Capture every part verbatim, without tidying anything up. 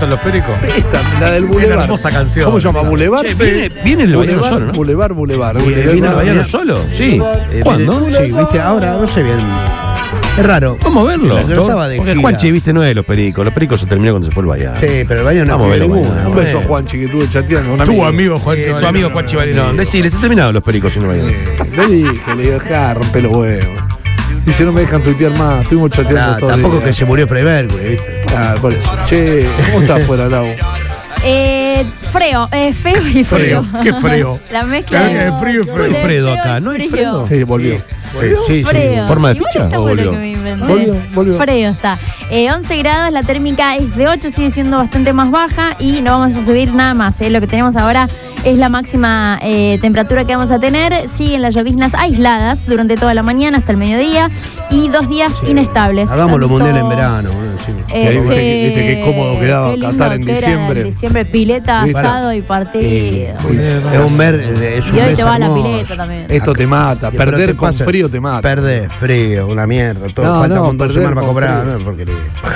gustan los pericos? Esta, la del Una Boulevard. hermosa canción. ¿Cómo se llama? Boulevard. Che, viene, viene el Bahiano solo, ¿no? Boulevard, Boulevard. ¿Viene, viene el Bahiano solo? Sí. Eh, ¿Cuándo? viene- Sí, viste, ahora no sé bien. Es raro. Vamos a verlo. La que no estaba de Porque gira. Juanchi, viste, no es de los pericos. Los pericos se terminó cuando se fue el Bahiano. Sí, pero el baño no Vamos a tiene verlo, ninguna. Bahiano. Un beso a Juanchi que estuve chateando. Un Tu amigo Juan Eh, tu Chivalino. amigo Juanchi Balinón. Decile, se terminaron los pericos sin el Bahiano. Le dije, le dije, acá, rompe los huevos. Dice, no me dejan tuitear más. Estuvimos chateando Nah, todo el tampoco día. que se murió Freddie Mercury, ¿viste? Ah, por eso. Che, ¿cómo estás fuera, Lau? Eh, freo, eh, feo y frío. Frío, qué frío. La mezcla Claro que de es frío y frío. de No hay Fredo feo y acá, ¿no hay frío. Fredo? Sí, volvió. Sí, sí, sí. Freo. ¿Forma de Igual ficha está o bueno volvió? que me inventé. Volvió, volvió. Freo está. Eh, once grados, la térmica es de ocho, sigue siendo bastante más baja y no vamos a subir nada más. eh. Lo que tenemos ahora es la máxima eh, temperatura que vamos a tener. Siguen las lloviznas aisladas durante toda la mañana hasta el mediodía y dos días inestables. Hagamos lo Tanto- mundial en verano, boludo, sí. Eh, Y ahí viste sí, que- viste qué cómodo quedaba qué lindo Qatar en que era diciembre. en diciembre, pileta, ¿Viste? asado y partido. Eh, es un mer, es un Y hoy mes te va a la hermoso. pileta también. Esto te mata. Y, pero Perder te con pasa- frío te mata. Perder frío, una mierda. Todo No, falta no, un montón de perder semanas para con cobrar. frío. No, porquería.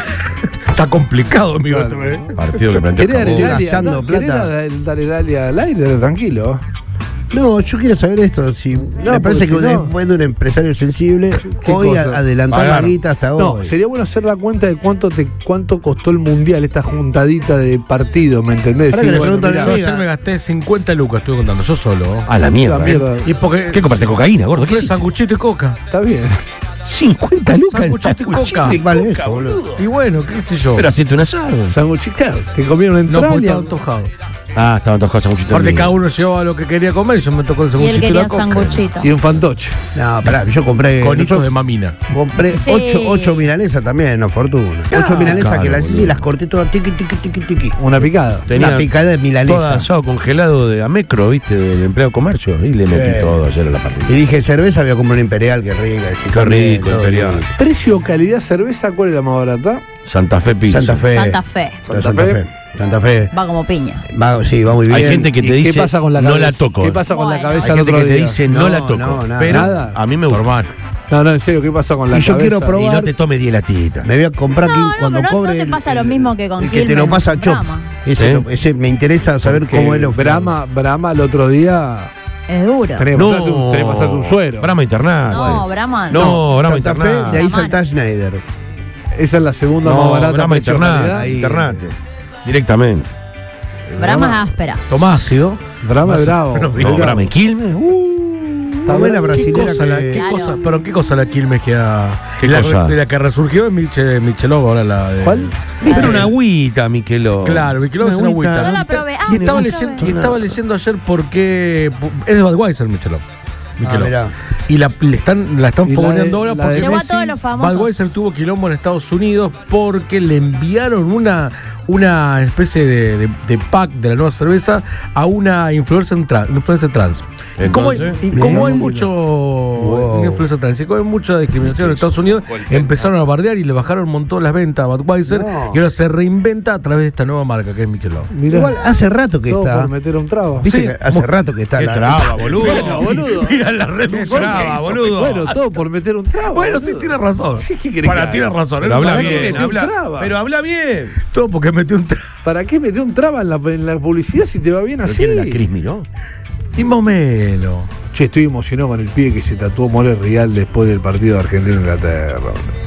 Está complicado, amigo. Claro. esto, ¿eh? Partido que plantea ¿Querés dar el Cabo. ali- gastando no, ¿querés plata? dar el- dar el ali al aire? Tranquilo. No, yo quiero saber esto. Si, me parece que porque si no- después de un empresario sensible, ¿Qué hoy cosa? a- adelantar Pagar. la guita hasta No, hoy. sería bueno hacer la cuenta de cuánto te cuánto costó el mundial, esta juntadita de partidos, ¿me entendés? Pará que le pregunto a mi mirá, Yo amiga. ayer me gasté cincuenta lucas, estuve contando, yo solo. A la mierda. la ¿eh? mierda. Y porque. ¿Qué compraste? ¿Cocaína, gordo? ¿Qué Compré hiciste? sanguchito y coca. Está bien. cincuenta lucas en Sanguchito y sanguchito. coca. ¿Qué vale eso, boludo? Y bueno, qué sé yo. Pero hacete un asado. Sanguchito, claro, te comieron no, porque entraña. estaba antojado. Ah, estaban todos con sanguchitos. Aparte, míos. cada uno llevaba lo que quería comer y yo me tocó el Y él sanguchito y quería la coca. sanguchito. Y un fantoche. No, pará, yo compré. Con hijos yo de mamina. compré Sí. ocho, ocho milanesas también, no, fortuna. ocho milanesas claro, que las hice boludo. y las corté todas tiqui, tiqui, tiqui, tiqui. Una picada. Tenía Una picada de milanesa. todo asado congelado de Amecro, ¿viste? Del empleado de comercio. Y le metí Sí. todo ayer a la parrilla. Y dije, cerveza voy a comprar una imperial, que rica. que sí, Qué rico, todo imperial. bien. Precio, calidad, cerveza, ¿cuál es la más barata? Santa Fe Pizza. Santa Fe. Santa Fe. Santa, Santa Fe. Fe. Santa Fe. Va como piña. Va, sí, va muy bien. Hay gente que te ¿Y dice, qué pasa con la no cabeza? la toco. ¿Qué pasa con la Bueno. cabeza Hay el gente otro que te día? dice, no, No, la toco. no, nada. Pero Nada. a mí me gusta. Normal. No, no, en serio, ¿qué pasa con la Y yo cabeza? quiero probar- Y no te tome diez latitas. Me voy a comprar No, que no, cuando pero no- cobre. no te el- pasa lo el- mismo que con el que te lo Quilmes, pasa Chop. Brahma. Ese, ¿Eh? lo- ese me interesa saber Porque cómo es lo Brahma, Brahma el otro día Es duro. tenés que pasarte un, tenés que pasarte un suero. Brahma internado. No, Brahma no. No, Brahma Santa Fe, internado. de ahí La mano. salta Schneider. Esa es la segunda más No, barata. Brahma precio, internado. calidad. Ahí, internate. Directamente. Brahma es áspera. Tomás ácido. Brahma es bravo. No, No, Bravo. Brahma y Quilmes. Uh. Está buena bravo. ¿Qué brasilera cosa, la, que- qué Claro. cosa, pero qué cosa la Quilmes que ha. ¿Qué la, cosa? de la que resurgió es Miche, Michelov, ahora la de. ¿Cuál? Pero una agüita, Miquelo. Claro, Michelov es una agüita. No la probé. Ah, Y estaba, no la leyendo, probé. y estaba leyendo ayer por qué. Es de Budweiser, Michelov. Michelov. Ah, mirá. y la, le están, la están Y la fogoneando de- ahora la porque de Llevó a Messi, todos los famosos. Budweiser tuvo quilombo en Estados Unidos porque le enviaron una, una especie de, de, de pack de la nueva cerveza a una influencer, tra- influencer trans. Y como hay, Entonces, y como hay Mira. mucho Wow. una influencer trans, y como hay mucha discriminación en Estados Unidos, empezaron a bardear y le bajaron un montón las ventas a Budweiser No. y ahora se reinventa a través de esta nueva marca que es Michelob. Mirá, Igual hace rato que todo está. por meter un trago. Viste Sí. que hace rato que está. Qué la- traba, boludo. Bueno, boludo. Mira la red Qué social traba, que hizo. boludo. Bueno, todo por meter un trago. Bueno, sí, boludo. tiene razón. Sí, ¿qué querés Para, que tiene haga? razón. Pero ¿eh? habla ¿Para qué bien, metió un habla, traba? pero habla bien. Todo porque metió un tra- ¿Para qué meter un traba en la, en la publicidad si te va bien Pero así? tiene la Crismi, ¿no? Y más o menos. Che, estoy emocionado con el pibe que se tatuó More Real después del partido de Argentina-Inglaterra.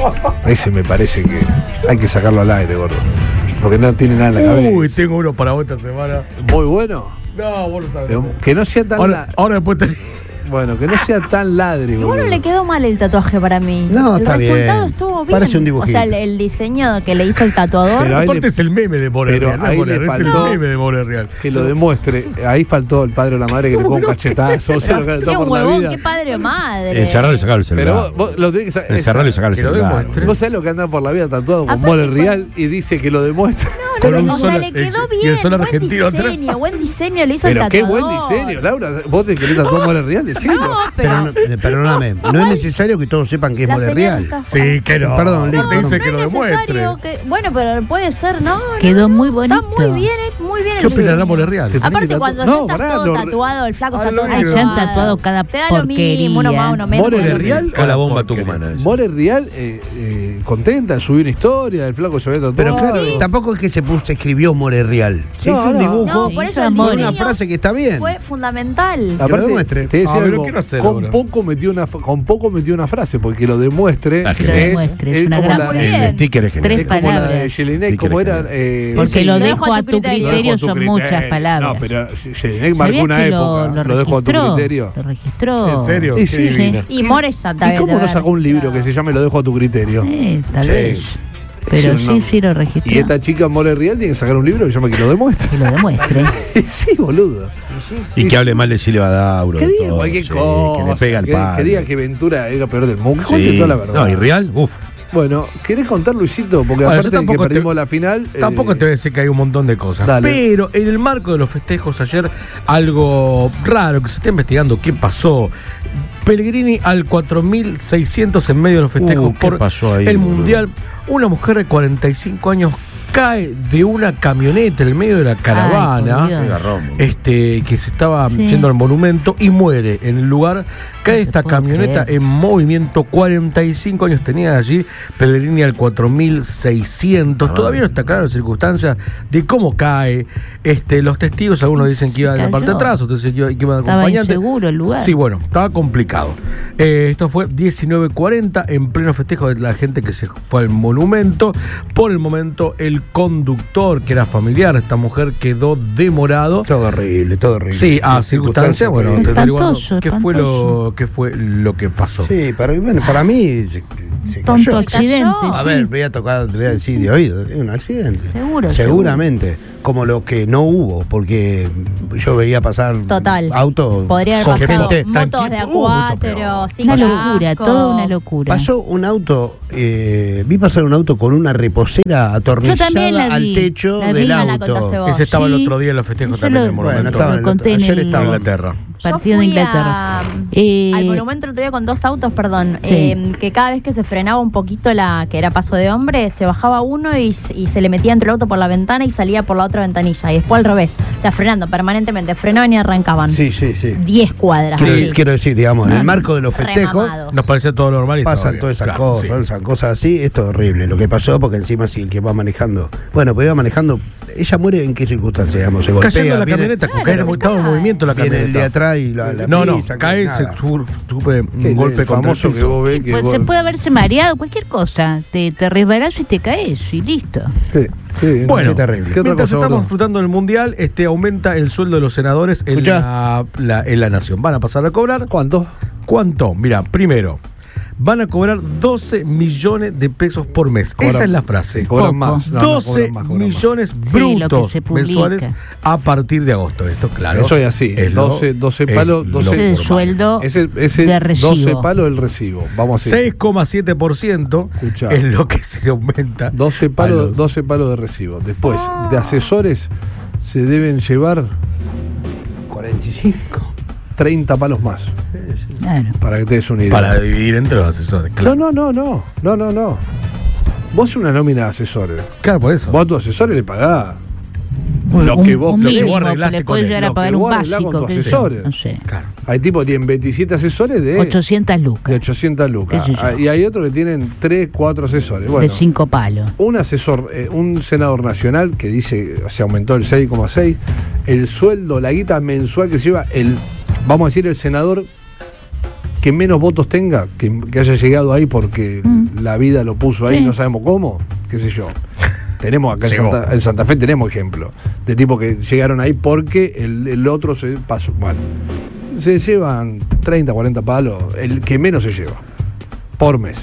Ese me parece que hay que sacarlo al aire, gordo. Porque no tiene nada en la cabeza. Uy, tengo uno para vos esta semana. Muy bueno. No, vos no sabés. Pero que no sea tan Ahora, la- ahora después te. bueno, que no sea tan ladri, Igual boludo. no le quedó mal el tatuaje para mí. No, el está resultado bien. estuvo bien. Parece un dibujito. O sea, el, el diseño que le hizo el tatuador. Pero ahí Aparte le- es el meme de More pero Real. no es ahí More le Real, es faltó- el meme de More Real. Que lo demuestre. Ahí faltó el padre o la madre que le ponga un cachetazo. O sea, lo que Qué está por la huevón, vida. qué padre o madre. Encerrarlo y sacarlo el Pero celular. vos, vos lo tenés que saber. Encerrarlo y sacarlo el Que lo celular. demuestre. Vos sabés lo que anda por la vida tatuado con Aparte, More con- Real y dice que lo demuestre. Con Pero, un o sea, solo- le quedó y bien. el sol buen argentino atrás. diseño, buen diseño le hizo Pero el qué tatuador. buen diseño, Laura. Vos te querés tatuar More Real, decilo. No, Pero, pero. no, eh, perdóname, no es necesario que todos sepan que es la More señal Real. está- Sí, que no. Perdón, Porque Lico, dice no. que lo No es demuestre. necesario que- bueno, pero puede ser, ¿no? Quedó No, muy bonito. Está muy bien, es muy bien ¿Qué el opinará diseño. More Real? Te- tenés Aparte, que tatu- cuando No, ya estás pará, todo lo- tatuado, el flaco Ah, está lo todo Ay, tatuado. ya han tatuado cada Te da lo porquería. mismo, uno más, uno menos. More Bueno, Real. Con la bomba tucumana. esa. More Real, eh, eh, contenta, subió una historia, el flaco se había tatuado. Pero claro, Sí. tampoco es que se puso, se escribió More Real. Se No, hizo un no. dibujo. No, por eso el con una diseño frase que está bien. fue fundamental. lo Aparte, demuestre. te decía Ah, pero algo, quiero hacer con ahora. poco metió una fa- con poco metió una frase, porque lo demuestre Ah, que lo es, demuestre, es es una como gran la, Muy El bien. sticker es genial. Tres es como la de palabras. Jelinek, Sí, como que era le- eh, Porque sí, lo lo dejo dejo a a tu tu criterio. lo dejo criterio, a tu son criterio. muchas palabras. No, pero Jelinek marcó ¿Sabías una que época, lo, lo, dejo a tu registró? criterio. Lo registró. ¿En serio? Y Qué sí. divina. Y More ya ¿Y también cómo debe no sacó un haber libro que registrado. se llame Lo dejo a tu criterio? Eh, tal Sí. vez. Pero Sí, sí, no. sí lo registró. Y esta chica More Real tiene que sacar un libro que se llama Que lo demuestre. Que lo demuestre. Sí, boludo. Y que hable mal de Silva Dauro. Que de diga todo, cualquier sí, cosa. Que le pega al que, palo. que diga que Ventura era peor del mundo. Que Sí. cuente toda la verdad. No, y Real, uff. Bueno, ¿querés contar, Luisito? Porque Bueno, yo aparte de que tampoco te- perdimos la final. Tampoco eh, te voy a decir que hay un montón de cosas. Dale. Pero en el marco de los festejos ayer, algo raro que se está investigando qué pasó. Pellegrini al cuatro mil seiscientos en medio de los festejos Uh, ¿qué por pasó ahí, el boludo? Mundial. Una mujer de cuarenta y cinco años cae de una camioneta en el medio de la Ay, por caravana. Dios. Qué garrón, boludo. Este, que se estaba Sí. yendo al monumento y muere en el lugar. Cae No se esta puede camioneta creer. en movimiento. cuarenta y cinco años tenía allí. Pellegrini al cuatro mil seiscientos. Ah. Todavía no está claro la circunstancia de cómo cae. Este, los testigos, algunos dicen que iba en la Cayó. parte de atrás, otros dicen que iba, que iba de Estaba acompañante. inseguro el lugar. Sí, bueno, estaba complicado. Eh, esto fue diecinueve cuarenta en pleno festejo de la gente que se fue al monumento. Por el momento, el conductor, que era familiar, esta mujer quedó demorado. Todo horrible, todo horrible. Sí, a circunstancia, bueno, horribles. te averiguando Espantoso, qué fue lo espantoso. qué fue lo que pasó. Sí, para, bueno, para mí se, se Tonto cayó. accidente. A sí. ver, voy a tocar, voy a decir de oído, es un accidente. Seguro, Seguramente. Como lo que no hubo, porque yo veía pasar Total. autos Podría con haber pasado gente. motos de a tranquilo. Uh, mucho cuatro, peor. sin Una locura, casco. toda una locura. Pasó un auto, eh, vi pasar un auto con una reposera atornillada también la al vi, techo la vi, del esa la auto. contaste vos. Ese estaba Sí. el otro día en los festejos Yo también lo- del Bueno, monumento. estaba en Lo el conté otro- en ayer el- estaba. en Inglaterra. Yo Partido de fui Inglaterra. a- Eh, al monumento el otro día con dos autos, perdón, Sí. eh, que cada vez que se frenaba un poquito la que era paso de hombre, se bajaba uno y, y se le metía entre el auto por la ventana y salía por la otra ventanilla. Y después al revés, o sea, frenando permanentemente, frenaban y arrancaban. Sí, sí, sí. diez cuadras. Quiero, así. quiero decir, digamos, en el marco de los festejos Remamados. Nos parece todo normal y pasan todo bien. todas esas Claro, cosas, sí. todas esas cosas así. Esto es horrible. Lo que pasó, porque encima si el que va manejando. Bueno, pues iba manejando. ¿Ella muere en qué circunstancias? Digamos, se golpea. Cayendo la viene- camioneta, Claro, cae, se estaba en cae. movimiento la Viene camioneta. el de atrás y la, la no, no, pisa, cae, nada. se su- sufre que un golpe el contra el famoso que piso. vos ves que pues, vos- se puede haberse mareado, cualquier cosa. Te, te resbalás y te caes y listo. Sí, sí, Bueno, Qué terrible. ¿Qué otra mientras cosa, estamos gordo? disfrutando del Mundial, este aumenta el sueldo de los senadores en Escuchá. la, la- en la nación. Van a pasar a cobrar. ¿Cuánto? ¿Cuánto? Mira, primero, van a cobrar doce millones de pesos por mes. Cobran- Esa es la frase. Sí, cobran Poco. más. No, no, doce cobran más, cobran más. millones lo que brutos se publica. mensuales a partir de agosto. Esto, claro. Eso es así. lo- doce, doce es palos, lo doce Ese es el normal. sueldo Ese, ese de recibo. doce palos del recibo. Vamos a decir. seis coma siete por ciento Escuchá. es lo que se le aumenta. doce a palos, los- doce palos de recibo. Después, de asesores se deben llevar cuarenta y cinco. treinta palos más. Claro. Para que te des una idea. Para dividir entre los asesores. Claro, No, no, no, no. No, no, no. Vos una nómina de asesores. claro por eso. Vos a tus asesores le pagás. Un- Lo que un- vos- un lo que mínimo vos que arreglaste le con puedes él, llegar lo a pagar que un vos arreglás con básico. tus qué sé yo, asesores. No sé. Claro. Hay tipos que tienen veintisiete asesores de, ochocientas lucas. de ochocientas lucas. Qué sé yo. Ah, Y hay otros que tienen tres, cuatro asesores. Bueno, De cinco palos. un asesor, eh, un senador nacional que dice se aumentó el seis coma seis, el sueldo, la guita mensual que se lleva, el, vamos a decir, el senador que menos votos tenga, que, que haya llegado ahí porque Mm. la vida lo puso ahí, Sí. no sabemos cómo, qué sé yo. Tenemos acá en Llegó. Santa, en Santa Fe tenemos ejemplos de tipos que llegaron ahí porque el, el otro se pasó. Bueno, se llevan treinta, cuarenta palos, el que menos se lleva, por mes.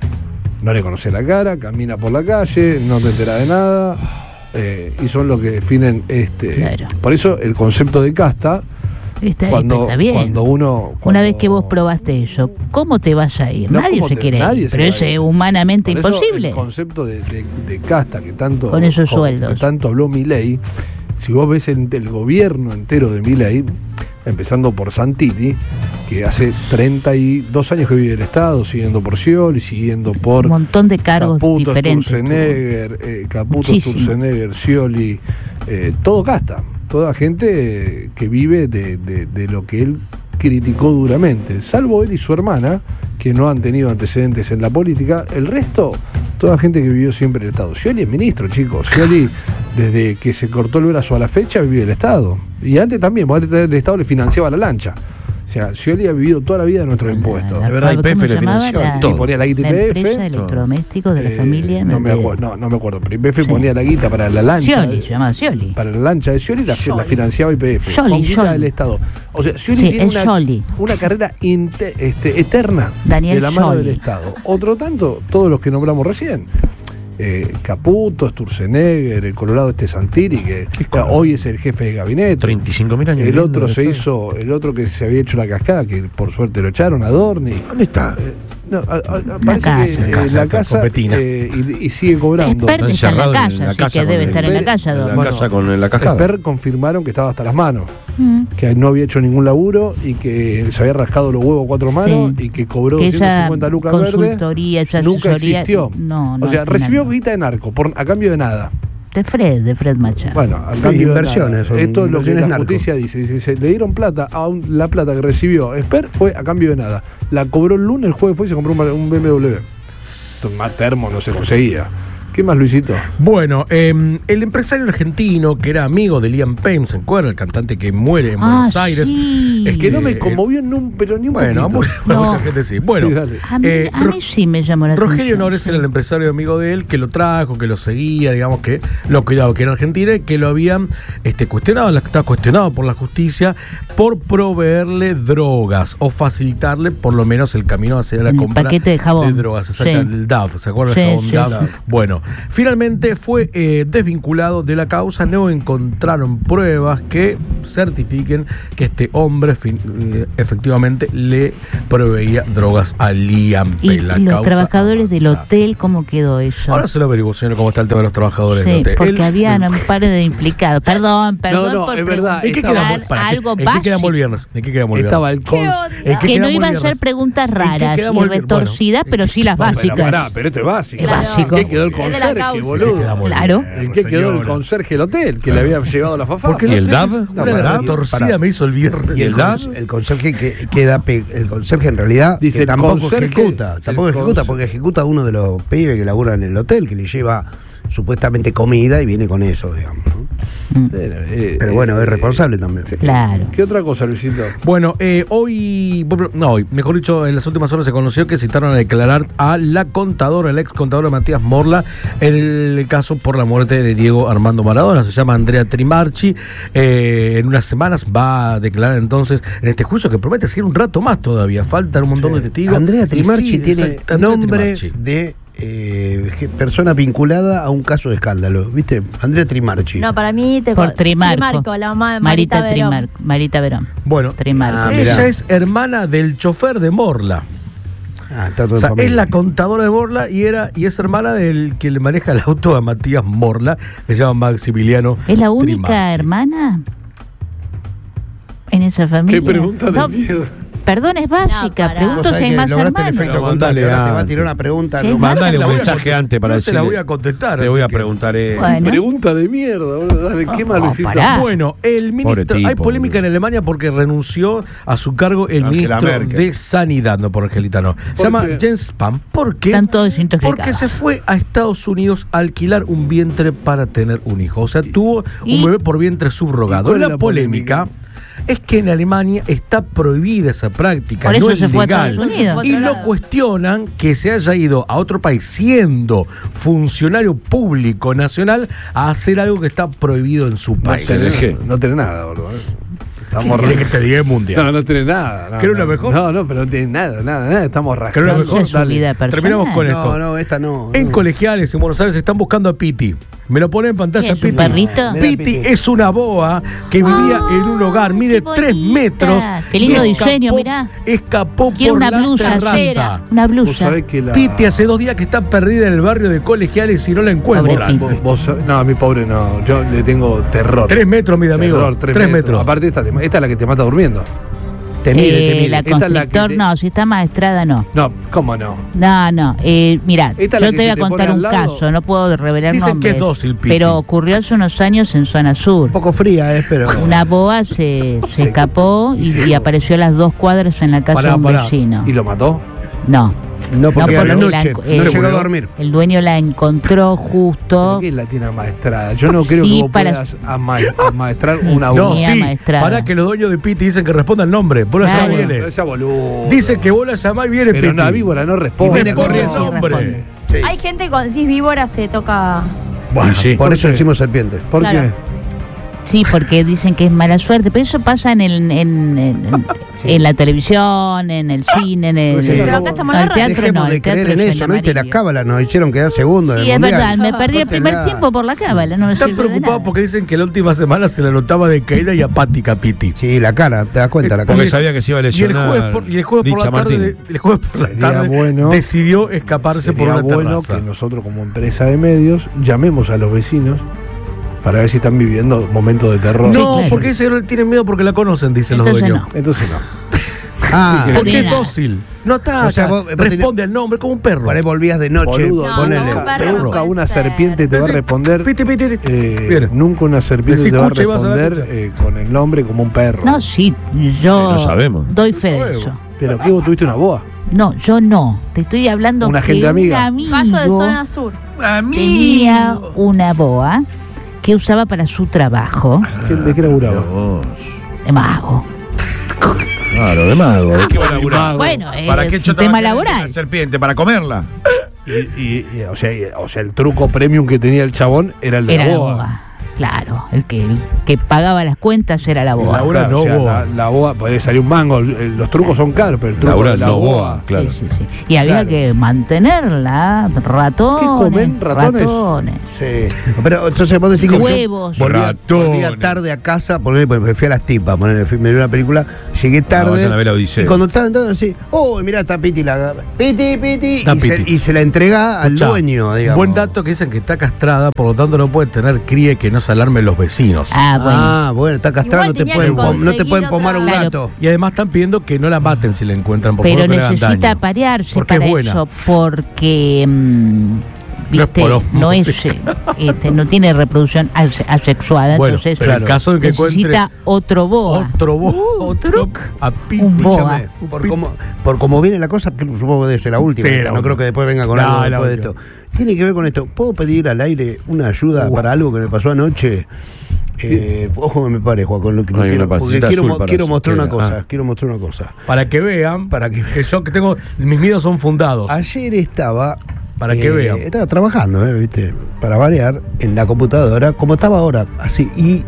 No le conoce la cara, camina por la calle, no te enteras de nada, eh, y son los que definen este. Claro. Por eso el concepto de casta, Está, cuando, está bien. cuando uno. Una cuando- vez que vos probaste eso, ¿cómo te vas a ir? No, nadie ¿cómo se te- quiere nadie ir. se Pero va a es ir. eh, humanamente Por eso imposible. el concepto de, de- de casta que tanto, Con esos jo- sueldos. que tanto habló Milei, si vos ves el, el gobierno entero de Milei, empezando por Santilli, que hace treinta y dos años que vive el Estado, siguiendo por Scioli, siguiendo por Un montón de cargos Caputo, diferentes. Sturzenegger, eh, Caputo, Muchísimo. Sturzenegger, Scioli, eh, todo casta, toda gente eh, que vive de, de- de lo que él criticó duramente, salvo él y su hermana, que no han tenido antecedentes en la política, el resto Toda gente que vivió siempre en el Estado. Scioli es ministro, chicos. Scioli, desde que se cortó el brazo a la fecha, vivió el Estado. Y antes también, porque antes el Estado le financiaba la lancha. O sea, Scioli ha vivido toda la vida de nuestros impuestos. De verdad, ¿cómo Y P F se le llamaba? financió La- todo. Y ponía la guita la Y P F. empresa de electrodomésticos de la Eh, familia. no me olvidé. acuerdo, no, no me acuerdo. Pero Y P F Sí. ponía la guita para la lancha. Scioli, se llamaba Scioli. Para la lancha de Scioli la, la financiaba Y P F. Scioli, con guita Scioli. del Estado. O sea, Scioli Sí, tiene es una, Scioli. una carrera inte- este, eterna Daniel de la mano Scioli. del Estado. Otro tanto, todos los que nombramos recién. Eh, Caputo, Sturzenegger, el Colorado este Santilli, que hoy es el jefe de gabinete. treinta y cinco mil años. El viviendo otro en se el hizo, el otro que se había hecho la cascada, que por suerte lo echaron, Adorni. Estado. ¿Dónde está? Eh, no, a- a- a- parece casa. que La eh, casa, la está casa con Betina. eh, y, y sigue cobrando. Esper está en la encerrado en casa, la así casa que con debe el- estar en la casa. En la Adorni. Bueno, casa con la cajada. Esper confirmaron que estaba hasta las manos, Mm. que no había hecho ningún laburo y que se había rascado los huevos a cuatro manos Sí. y que cobró Que doscientas esa cincuenta lucas verdes. consultoría, esa Nunca asesoría, existió. no, no, o sea, al final recibió no. guita de narco por, a cambio de nada. De Fred, de Fred Machado. Bueno, a Sí, cambio inversiones, de nada. son Esto es lo que inversiones la narco. justicia dice. Dice, dice, le dieron plata, a un- la plata que recibió Esper fue a cambio de nada. La cobró el lunes, el jueves fue y se compró un, un B M W. Esto, más termo no se conseguía. ¿Qué más, Luisito? Bueno, eh, el empresario argentino que era amigo de Liam Payne, ¿se acuerda? El cantante que muere en Ah, Buenos Aires. sí. Es Que no me eh, conmovió ni un, pero ni un Bueno, a poquito. mu- a No. mucha gente sí. Bueno, Sí, dale. A mí, eh, a Ro- mí sí me llamó la Rogelio atención. Nores era el empresario amigo de él que lo trajo, que lo seguía, digamos que lo cuidaba, que era argentino y que lo habían este, cuestionado, la- estaba cuestionado por la justicia por proveerle drogas o facilitarle por lo menos el camino hacia la El compra paquete de jabón. drogas, exacto, Sí. el D A F, ¿se acuerdan Sí, del jabón sí, D A F? sí. Bueno, finalmente fue eh, desvinculado de la causa, no encontraron pruebas que certifiquen que este hombre fin- eh, efectivamente le proveía drogas a Liam Y Payne. La los causa trabajadores del avanza. hotel, ¿cómo quedó eso? Ahora se lo averiguo, señor, cómo está el tema de los trabajadores Sí, del hotel. porque Él- habían un par de implicados. Perdón, perdón no, por es verdad, ¿En qué estaba- quedamos? Para, algo ¿En qué básico. quedamos el viernes? ¿En qué quedamos el viernes? Estaba el cons- ¿En qué Que no quedamos iba a el hacer viernes? preguntas ¿En qué raras quedamos y el viernes? retorcidas, Bueno, pero sí las No, pero básicas. pará, pero esto es básico. Es básico. ¿En qué quedó el Es de la conserje, causa. boludo? Quedamos el Claro. viernes, ¿En qué quedó el señora. conserje del hotel que le había llevado la fafá? Porque ¿Y el no D A F? tenés No, una pará, retorcida pará. me hizo el viernes. Y el, el D A cons- el conserje que queda pe- el conserje en realidad Dice, que el tampoco conserje- ejecuta, el tampoco ejecuta cons- porque ejecuta a uno de los pibes que laburan en el hotel que le lleva supuestamente comida y viene con eso, digamos. ¿no? Mm, Eh, Pero eh, bueno, es eh, responsable también. Claro. ¿Qué otra cosa, Luisito? Bueno, eh, hoy, bueno, no hoy, mejor dicho, en las últimas horas se conoció que citaron a declarar a la contadora, el ex contador Matías Morla, en el caso por la muerte de Diego Armando Maradona. Se llama Andrea Trimarchi. Eh, en unas semanas va a declarar entonces en este juicio que promete seguir un rato más todavía. Faltan un montón de testigos. Andrea Y Trimarchi sí, tiene exacto, Andrea nombre Trimarchi. de eh, je- persona vinculada a un caso de escándalo, ¿viste? Andrea Trimarchi. No, para mí te Por Trimarco. Trimarco, la mamá de Marita, Marita Verón. Trimarco. Marita Verón. Bueno, Trimarco. Ah, ella mirá. es hermana del chofer de Morla. Ah, está todo O en sea, familia. es la contadora de Morla y era y es hermana del que le maneja el auto a Matías Morla, que se llama Maximiliano. ¿Es la única Trimarchi. hermana en esa familia? ¿Qué pregunta No, de mierda? Perdón, es básica. pará. Pregunto Vos si sabés hay que más lograste el hermanos. efecto Pero contrario. mandale Ahora te va a antes. tirar una pregunta. ¿Qué no, más? Mandale se la un voy a mensaje contestar. antes para No se la decirle. voy a contestar. Te así voy a que- preguntar. eh, Bueno. Pregunta de mierda, boludo. Dale, ¿qué más, Oh, Luisito? pará. Bueno, el ministro, tipo, hay polémica en Alemania porque renunció a su cargo el Angela ministro Merkel. de Sanidad, no por angelitano. Se ¿Por llama qué? Jens Spahn. ¿Por qué? Están todos desintoxicados. Porque se fue a Estados Unidos a alquilar un vientre para tener un hijo. O sea, tuvo ¿Y? un bebé por vientre ¿Y subrogado. cuál es La, la polémica, es que en Alemania está prohibida esa práctica, Por eso no es se fue a legal. Estados Unidos. Y Otro lo lado. cuestionan que se haya ido a otro país siendo funcionario público nacional a hacer algo que está prohibido en su No país. tenés, ¿qué? no tenés nada, boludo. ¿Qué Estamos quiere ra- que te diga el mundial? No, no tenés nada. No, ¿Querés una no, mejor? No, no, pero no tenés nada, nada, nada. Estamos ¿Querés una rascando. mejor? Su vida personal. Terminamos con esto. No, no, esta no. En no. colegiales en Buenos Aires están buscando a Piti. Me lo pone en pantalla ¿Qué es, un Piti. perrito? Mira, Piti Piti. es una boa que vivía Ah, en un hogar, mide qué tres bonita. metros. Qué lindo y diseño, mirá. Escapó Quiero por una la blusa, terraza. Cera, una Vos blusa. sabés que la... Piti hace dos días que está perdida en el barrio de colegiales y no la encuentran. Pobre Piti. Vos- vos- no, a mi pobre no. Yo le tengo terror. Tres metros, mi amigo. Terror, tres, tres metros. metros. Aparte, esta, te- esta es la que te mata durmiendo. Te mide, Eh, te mide. la Esta es la que constrictor, te- no, si está maestrada, no. No, ¿cómo no? No, no. Eh, mira, Esta es yo la te que voy se a te contar pone al un lado. caso, no puedo revelar Dicen que nombres. es dócil, Piti. Pero ocurrió hace unos años en zona sur. Un poco fría, eh, pero. Una boa se, se Sí. escapó y, Sí. y apareció a las dos cuadras en la casa Pará, de un pará. vecino. ¿Y lo mató? No, No, porque No, a la porque noche la- no eh, llegó a dormir. El dueño la encontró justo. ¿Por qué la tiene amaestrada? Yo no creo Sí, que vos para- puedas ama- amaestrar una No, voz. Tenía sí. maestrada. Para que los dueños de Piti dicen que responda el nombre. Vos lo Claro. llamás, viene. Esa boluda. Dice que vos la llamás y viene Pero Piti. una víbora no responde. Y viene no. corriendo el Sí, nombre. responde. Sí. Hay gente que cuando decís víbora se toca. Bueno, sí. Por ¿Por eso qué? decimos serpiente. ¿Por Claro. qué? Sí, porque dicen que es mala suerte, pero eso pasa en, el, en, en, en la televisión, en el cine, en el, Sí. Pero acá estamos no, en el la radio. teatro Dejemos no, de el teatro creer en es eso, el ¿no? Viste, la amarillo. cábala nos hicieron quedar segundo en Sí, el es mundial. verdad, me perdí el primer Córtenla. tiempo por la cábala, no me Están sirve de preocupados nada. porque dicen que la última semana se la notaba de caída y apática Piti. Sí, la cara, te das cuenta, la cara. Porque sabía que se iba a Y el lesionar. jueves por, y el jueves por Licha la tarde, Martínez. el jueves por la Sería tarde bueno- decidió escaparse por Sería una bueno terraza. que nosotros como empresa de medios llamemos a los vecinos para ver si están viviendo momentos de terror. No, Sí, claro. porque ese no tiene miedo porque la conocen, dicen los Entonces dueños. no. Entonces no. Ah, No Porque tiene es nada. dócil. No ataca. O sea, vos- vos responde al nombre como un perro. por ahí volvías de noche, Boludo, No, ponele. no, nunca, perro no nunca puede una ser. serpiente te va a Decí, responder. Piti, piti, piti. eh, Viene. nunca una serpiente Decí, te va a escucha y vas a ver, responder escucha. eh, con el nombre como un perro. No, sí, yo Lo sabemos. doy fe de sabemos. eso. Pero ¿qué vos tuviste una boa? No, yo no. Te estoy hablando Una que gente amiga. un amigo Caso de zona sur. tenía una boa que usaba para su trabajo ¿Qué- ¿De qué laburaba? Vos. de mago. Claro, de mago. ¿De qué va a laburar? Bueno, eh, ¿Para qué es un chota tema va a querer laboral. una serpiente? ¿Para comerla? Y, y- y, o, sea, y- o sea, el truco premium que tenía el chabón era el de Era la la boa. boa. Claro, el que, el que pagaba las cuentas era la boa. Laura Claro, no o sea, boa. La, la boa, puede salir un mango. el- Los trucos son caros, pero el truco Laura de la no boa. boa, claro. Sí, sí, sí. Y había Claro. que mantenerla, ratones. ¿Qué comen? ¿Ratones? ratones. Sí. Pero entonces vos decís que yo Huevos. volvía, Ratones. volvía tarde a casa, porque me fui a las tipas, ponele, fui- me vi una película, llegué tarde. vayan a ver la Odisea. Y cuando estaba entrando así, oh, mirá, está Piti la Piti, Piti, Está y, Se, Piti. y se la entrega al Escuchá, dueño, digamos. Buen dato que dicen que está castrada, por lo tanto no puede tener críe que no se alarmen los vecinos. Ah, bueno. Ah, bueno, está castrado, Igual no te, tenía pueden, que pom- no te pueden conseguir pomar un otra- gato. Y además están pidiendo que no la maten si la encuentran, por Pero favor, que le hagan necesita daño. parearse Porque para es buena. eso, porque mm, No es viste, por no es, música. eh, este, no tiene reproducción ase- asexuada, Bueno, entonces pero en caso de que necesita encuentre otro boa. Otro bo, otro a Piti. Un boa. Escúchame, por cómo, por cómo viene la cosa, que supongo que debe ser la última, Sí, esta, la no última. creo que después venga con No, algo la después de última. esto. Tiene que ver con esto. ¿Puedo pedir al aire una ayuda Uh. para algo que me pasó anoche? Eh, ojo que me pare, Juan, con lo que Hay quiero, una porque pasita quiero, azul mo- para quiero eso. mostrar una Sí, cosa, ah. quiero mostrar una cosa. Para que vean, Para que- yo que tengo, mis miedos son fundados. Ayer estaba. Para que eh, vean. Estaba trabajando, eh, ¿viste? Para variar, en la computadora, como estaba ahora, así. Y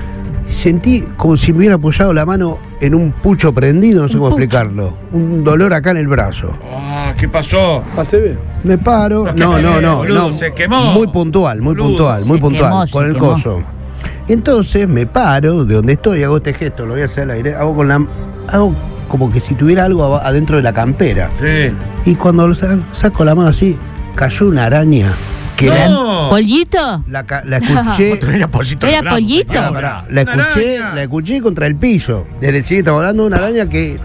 sentí como si me hubiera apoyado la mano en un pucho prendido, no sé Un cómo pucho. explicarlo. Un dolor acá en el brazo. Ah, ¿qué pasó? Pase bien. Me paro. No, ¿qué No, se no, ve, no, boludo? no. Se quemó. Muy puntual, muy Boludo. puntual, muy Se puntual. quemó, con se el quemó. coso. Entonces me paro de donde estoy, hago este gesto, lo voy a hacer al aire, hago con la. Hago como que si tuviera algo aba- adentro de la campera. Sí. Y cuando lo sa- saco la mano así, cayó una araña que la, No. ¿Pollito? la ca- la escuché. Otro era pollito ¿Era de brazo, pollito? señora. Pará, la Una escuché, araña. la escuché contra el piso. Desde sí, estamos hablando de una araña que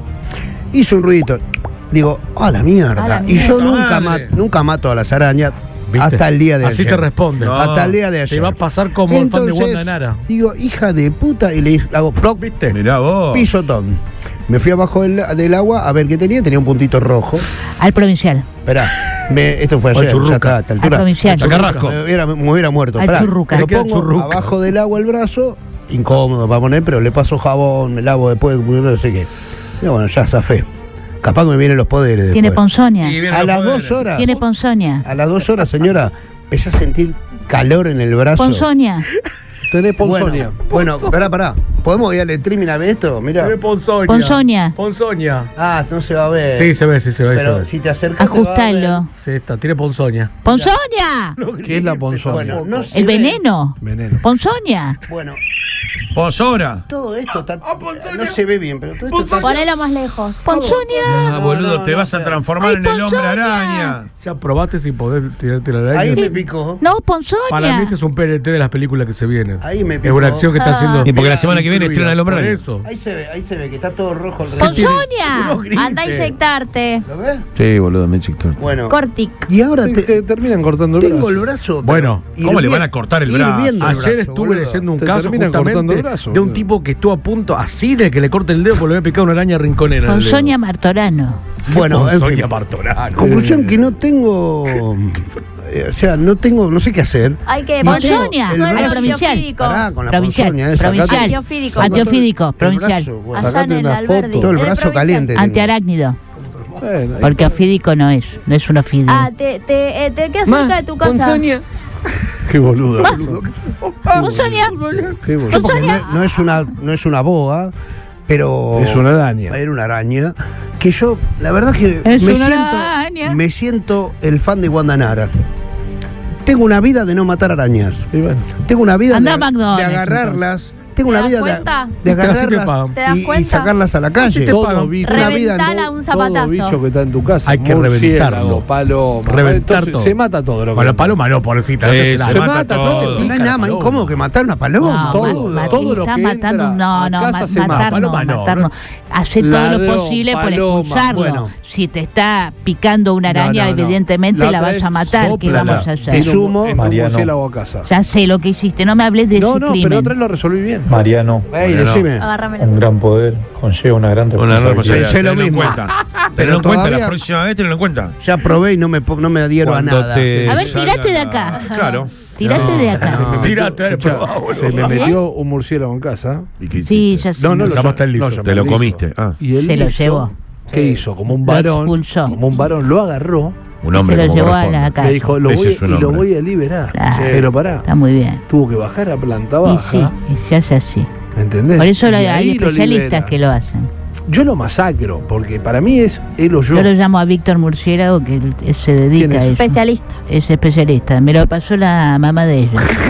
hizo un ruidito. Digo, a la mierda. A la Y yo mierda. nunca, ma- Madre. nunca mato a las arañas ¿Viste? hasta el día de Así ayer. te responden. No. Hasta el día de ayer. Te va a pasar como el fan de Wanda Nara. Digo, hija de puta, y le hice- hago ploc, ¿Viste? Mirá vos. pisotón. Me fui abajo del, del agua a ver qué tenía, tenía un puntito rojo. Al provincial. Esperá, me- esto fue O el ayer, churruca. ya está, a esta Al altura. provincial. Al Carrasco. Me hubiera, me hubiera muerto. Al Pará, churruca. lo Le queda el pongo churruca. abajo del agua el brazo, incómodo para poner, pero le paso jabón, me lavo después, no sé qué. Y bueno, ya zafé. Capaz que me vienen los poderes Tiene después. ponzoña. Y vienen A los las poderes. dos horas, Tiene ponzoña. a las dos horas, señora, empecé a sentir calor en el brazo. Ponzoña. Tenés ponzonia. Bueno, bueno, pará, pará. ¿Podemos ir al streaming a ver esto? Mira. Tiene ponzoña. Ponzoña. Ponzoña. Ah, no se va a ver. Sí, se ve, sí se ve. se Pero ve. si te acercas. te va a Ajustalo. ver. Sí, está, tiene ponzoña. ¡Ponzoña! ¿Qué es la ponzonia? Bueno, no se El ve. veneno. Veneno. Ponzoña. Bueno, Pozora. todo esto está. No se ve bien, pero todo esto está. Ponelo más lejos. Ponzoña. Ah, boludo, no, te no, vas a no. transformar Ay, en el hombre ponzoña. araña. Ya probaste si podés tirarte la araña. Ahí me picó. No, Para mí ponzoña. este es un P N T de las películas que se vienen. Ahí me Es picó. una acción que está haciendo. Y porque la semana que viene incluida. estrena el hombre Por araña. eso. Ahí se ve, ahí se ve que está todo rojo alrededor. Ponzoña. Anda a inyectarte. ¿Lo ves? Sí, boludo, me chicto. Bueno. Cortic. Y ahora Sí, te- te terminan cortando el tengo brazo. el brazo. pero Bueno, ¿cómo le hirvi- van a cortar el brazo? hirviendo el Ayer brazo, estuve boludo. leyendo un Te caso terminan justamente cortando el brazo, de un boludo. tipo que estuvo a punto así de que le corte el dedo porque le había picado una araña rinconera. en el dedo. Ponzoña Martorano. Bueno, en Sonia fin. Martorano. Conclusión que no tengo. eh, o sea, no tengo, no sé qué hacer. Hay que Y poner tengo Ponzoña, el suero brazo- provincial. antiofídico. Pará, con la Provincial, ponzoña esa, provincial. sacate- Antiofídico. Antiofídico, el provincial. brazo, bueno, Allá Sacate en el una Alberdi. foto. todo el En brazo provincial. caliente. tengo. Antiarácnido. Bueno, ahí- Porque ofídico no es, no es un ofidio. Ah, te, te, eh, te quedas cerca de tu casa. Qué boludo. Ponzoña. Qué boludo. Yo porque no, no es una, no es una boa, pero. Es una araña. Era una araña. Que yo, la verdad que Es me una siento, araña. me siento el fan de Wanda Nara. Tengo una vida de no matar arañas. Y bueno, Tengo una vida Anda de, a McDonald's, de agarrarlas. Tengo ¿Te una das vida cuenta? de, de Así te agarrarlas pagan. ¿Te das y, y cuenta? sacarlas a la calle. todo bicho, Una vida en- Reventala a un todo zapatazo. bicho que está en tu casa. Hay que murciélago, reventarlo. paloma. Reventar Entonces, todo. se mata todo lo que Bueno, entra. paloma no, pobrecita. Eh, no se Se mata mata todo. todo. No hay nada más incómodo que matar una paloma. No, todo, ma- todo lo está que matando, entra no, a no, casa ma- se mata. matar no, Paloma no, matar no. ¿no? Hace todo lo Ladrón, posible por paloma. expulsarlo. Bueno. Si te está picando una No, araña, no, no. evidentemente La la otra vas a vez matar. ¿Qué sóplala. vamos a Te hacer? sumo. En tu Mariano. murciélago a casa. Ya sé lo que hiciste, no me hables de No, ese no, crimen. pero otra vez lo resolví bien. Mariano, Ey, Bueno, decime. Agárramelo. un gran poder conlleva una gran Una responsabilidad. responsabilidad. Pensé lo Tenlo en mismo. cuenta. Pero Tenlo en cuenta, todavía- la próxima vez tenlo en cuenta. Ya probé y no me, po- no me adhiero Cuando a nada. te A ver, salga tirate de la- acá. Claro. Tirate de acá. Se me Tírate, metió- por escuchá, favor, se me boludo. metió un murciélago en casa. ¿Y qué Sí, hiciste? ya sé. No, no lo Llamaste al liso. llamé Te al lo liso. comiste. Ah. Y el Se lo liso, llevó. ¿qué hizo? Como un Lo varón. expulsó. Como un varón lo agarró. Un hombre Se lo como llevó a corresponde. la casa. Le dijo, lo Ese voy, es un y lo hombre. voy a liberar. Claro. Pero pará, Está muy bien. tuvo que bajar a planta Y baja. sí, y se hace así. ¿Entendés? Por eso Y lo- ahí hay lo especialistas libera. que lo hacen. Yo lo masacro, porque para mí es él o yo. Yo lo llamo a Víctor Murciélago, que él- él se ¿Quién dedica es? a eso. Especialista. Es especialista. Me lo pasó la mamá de ella.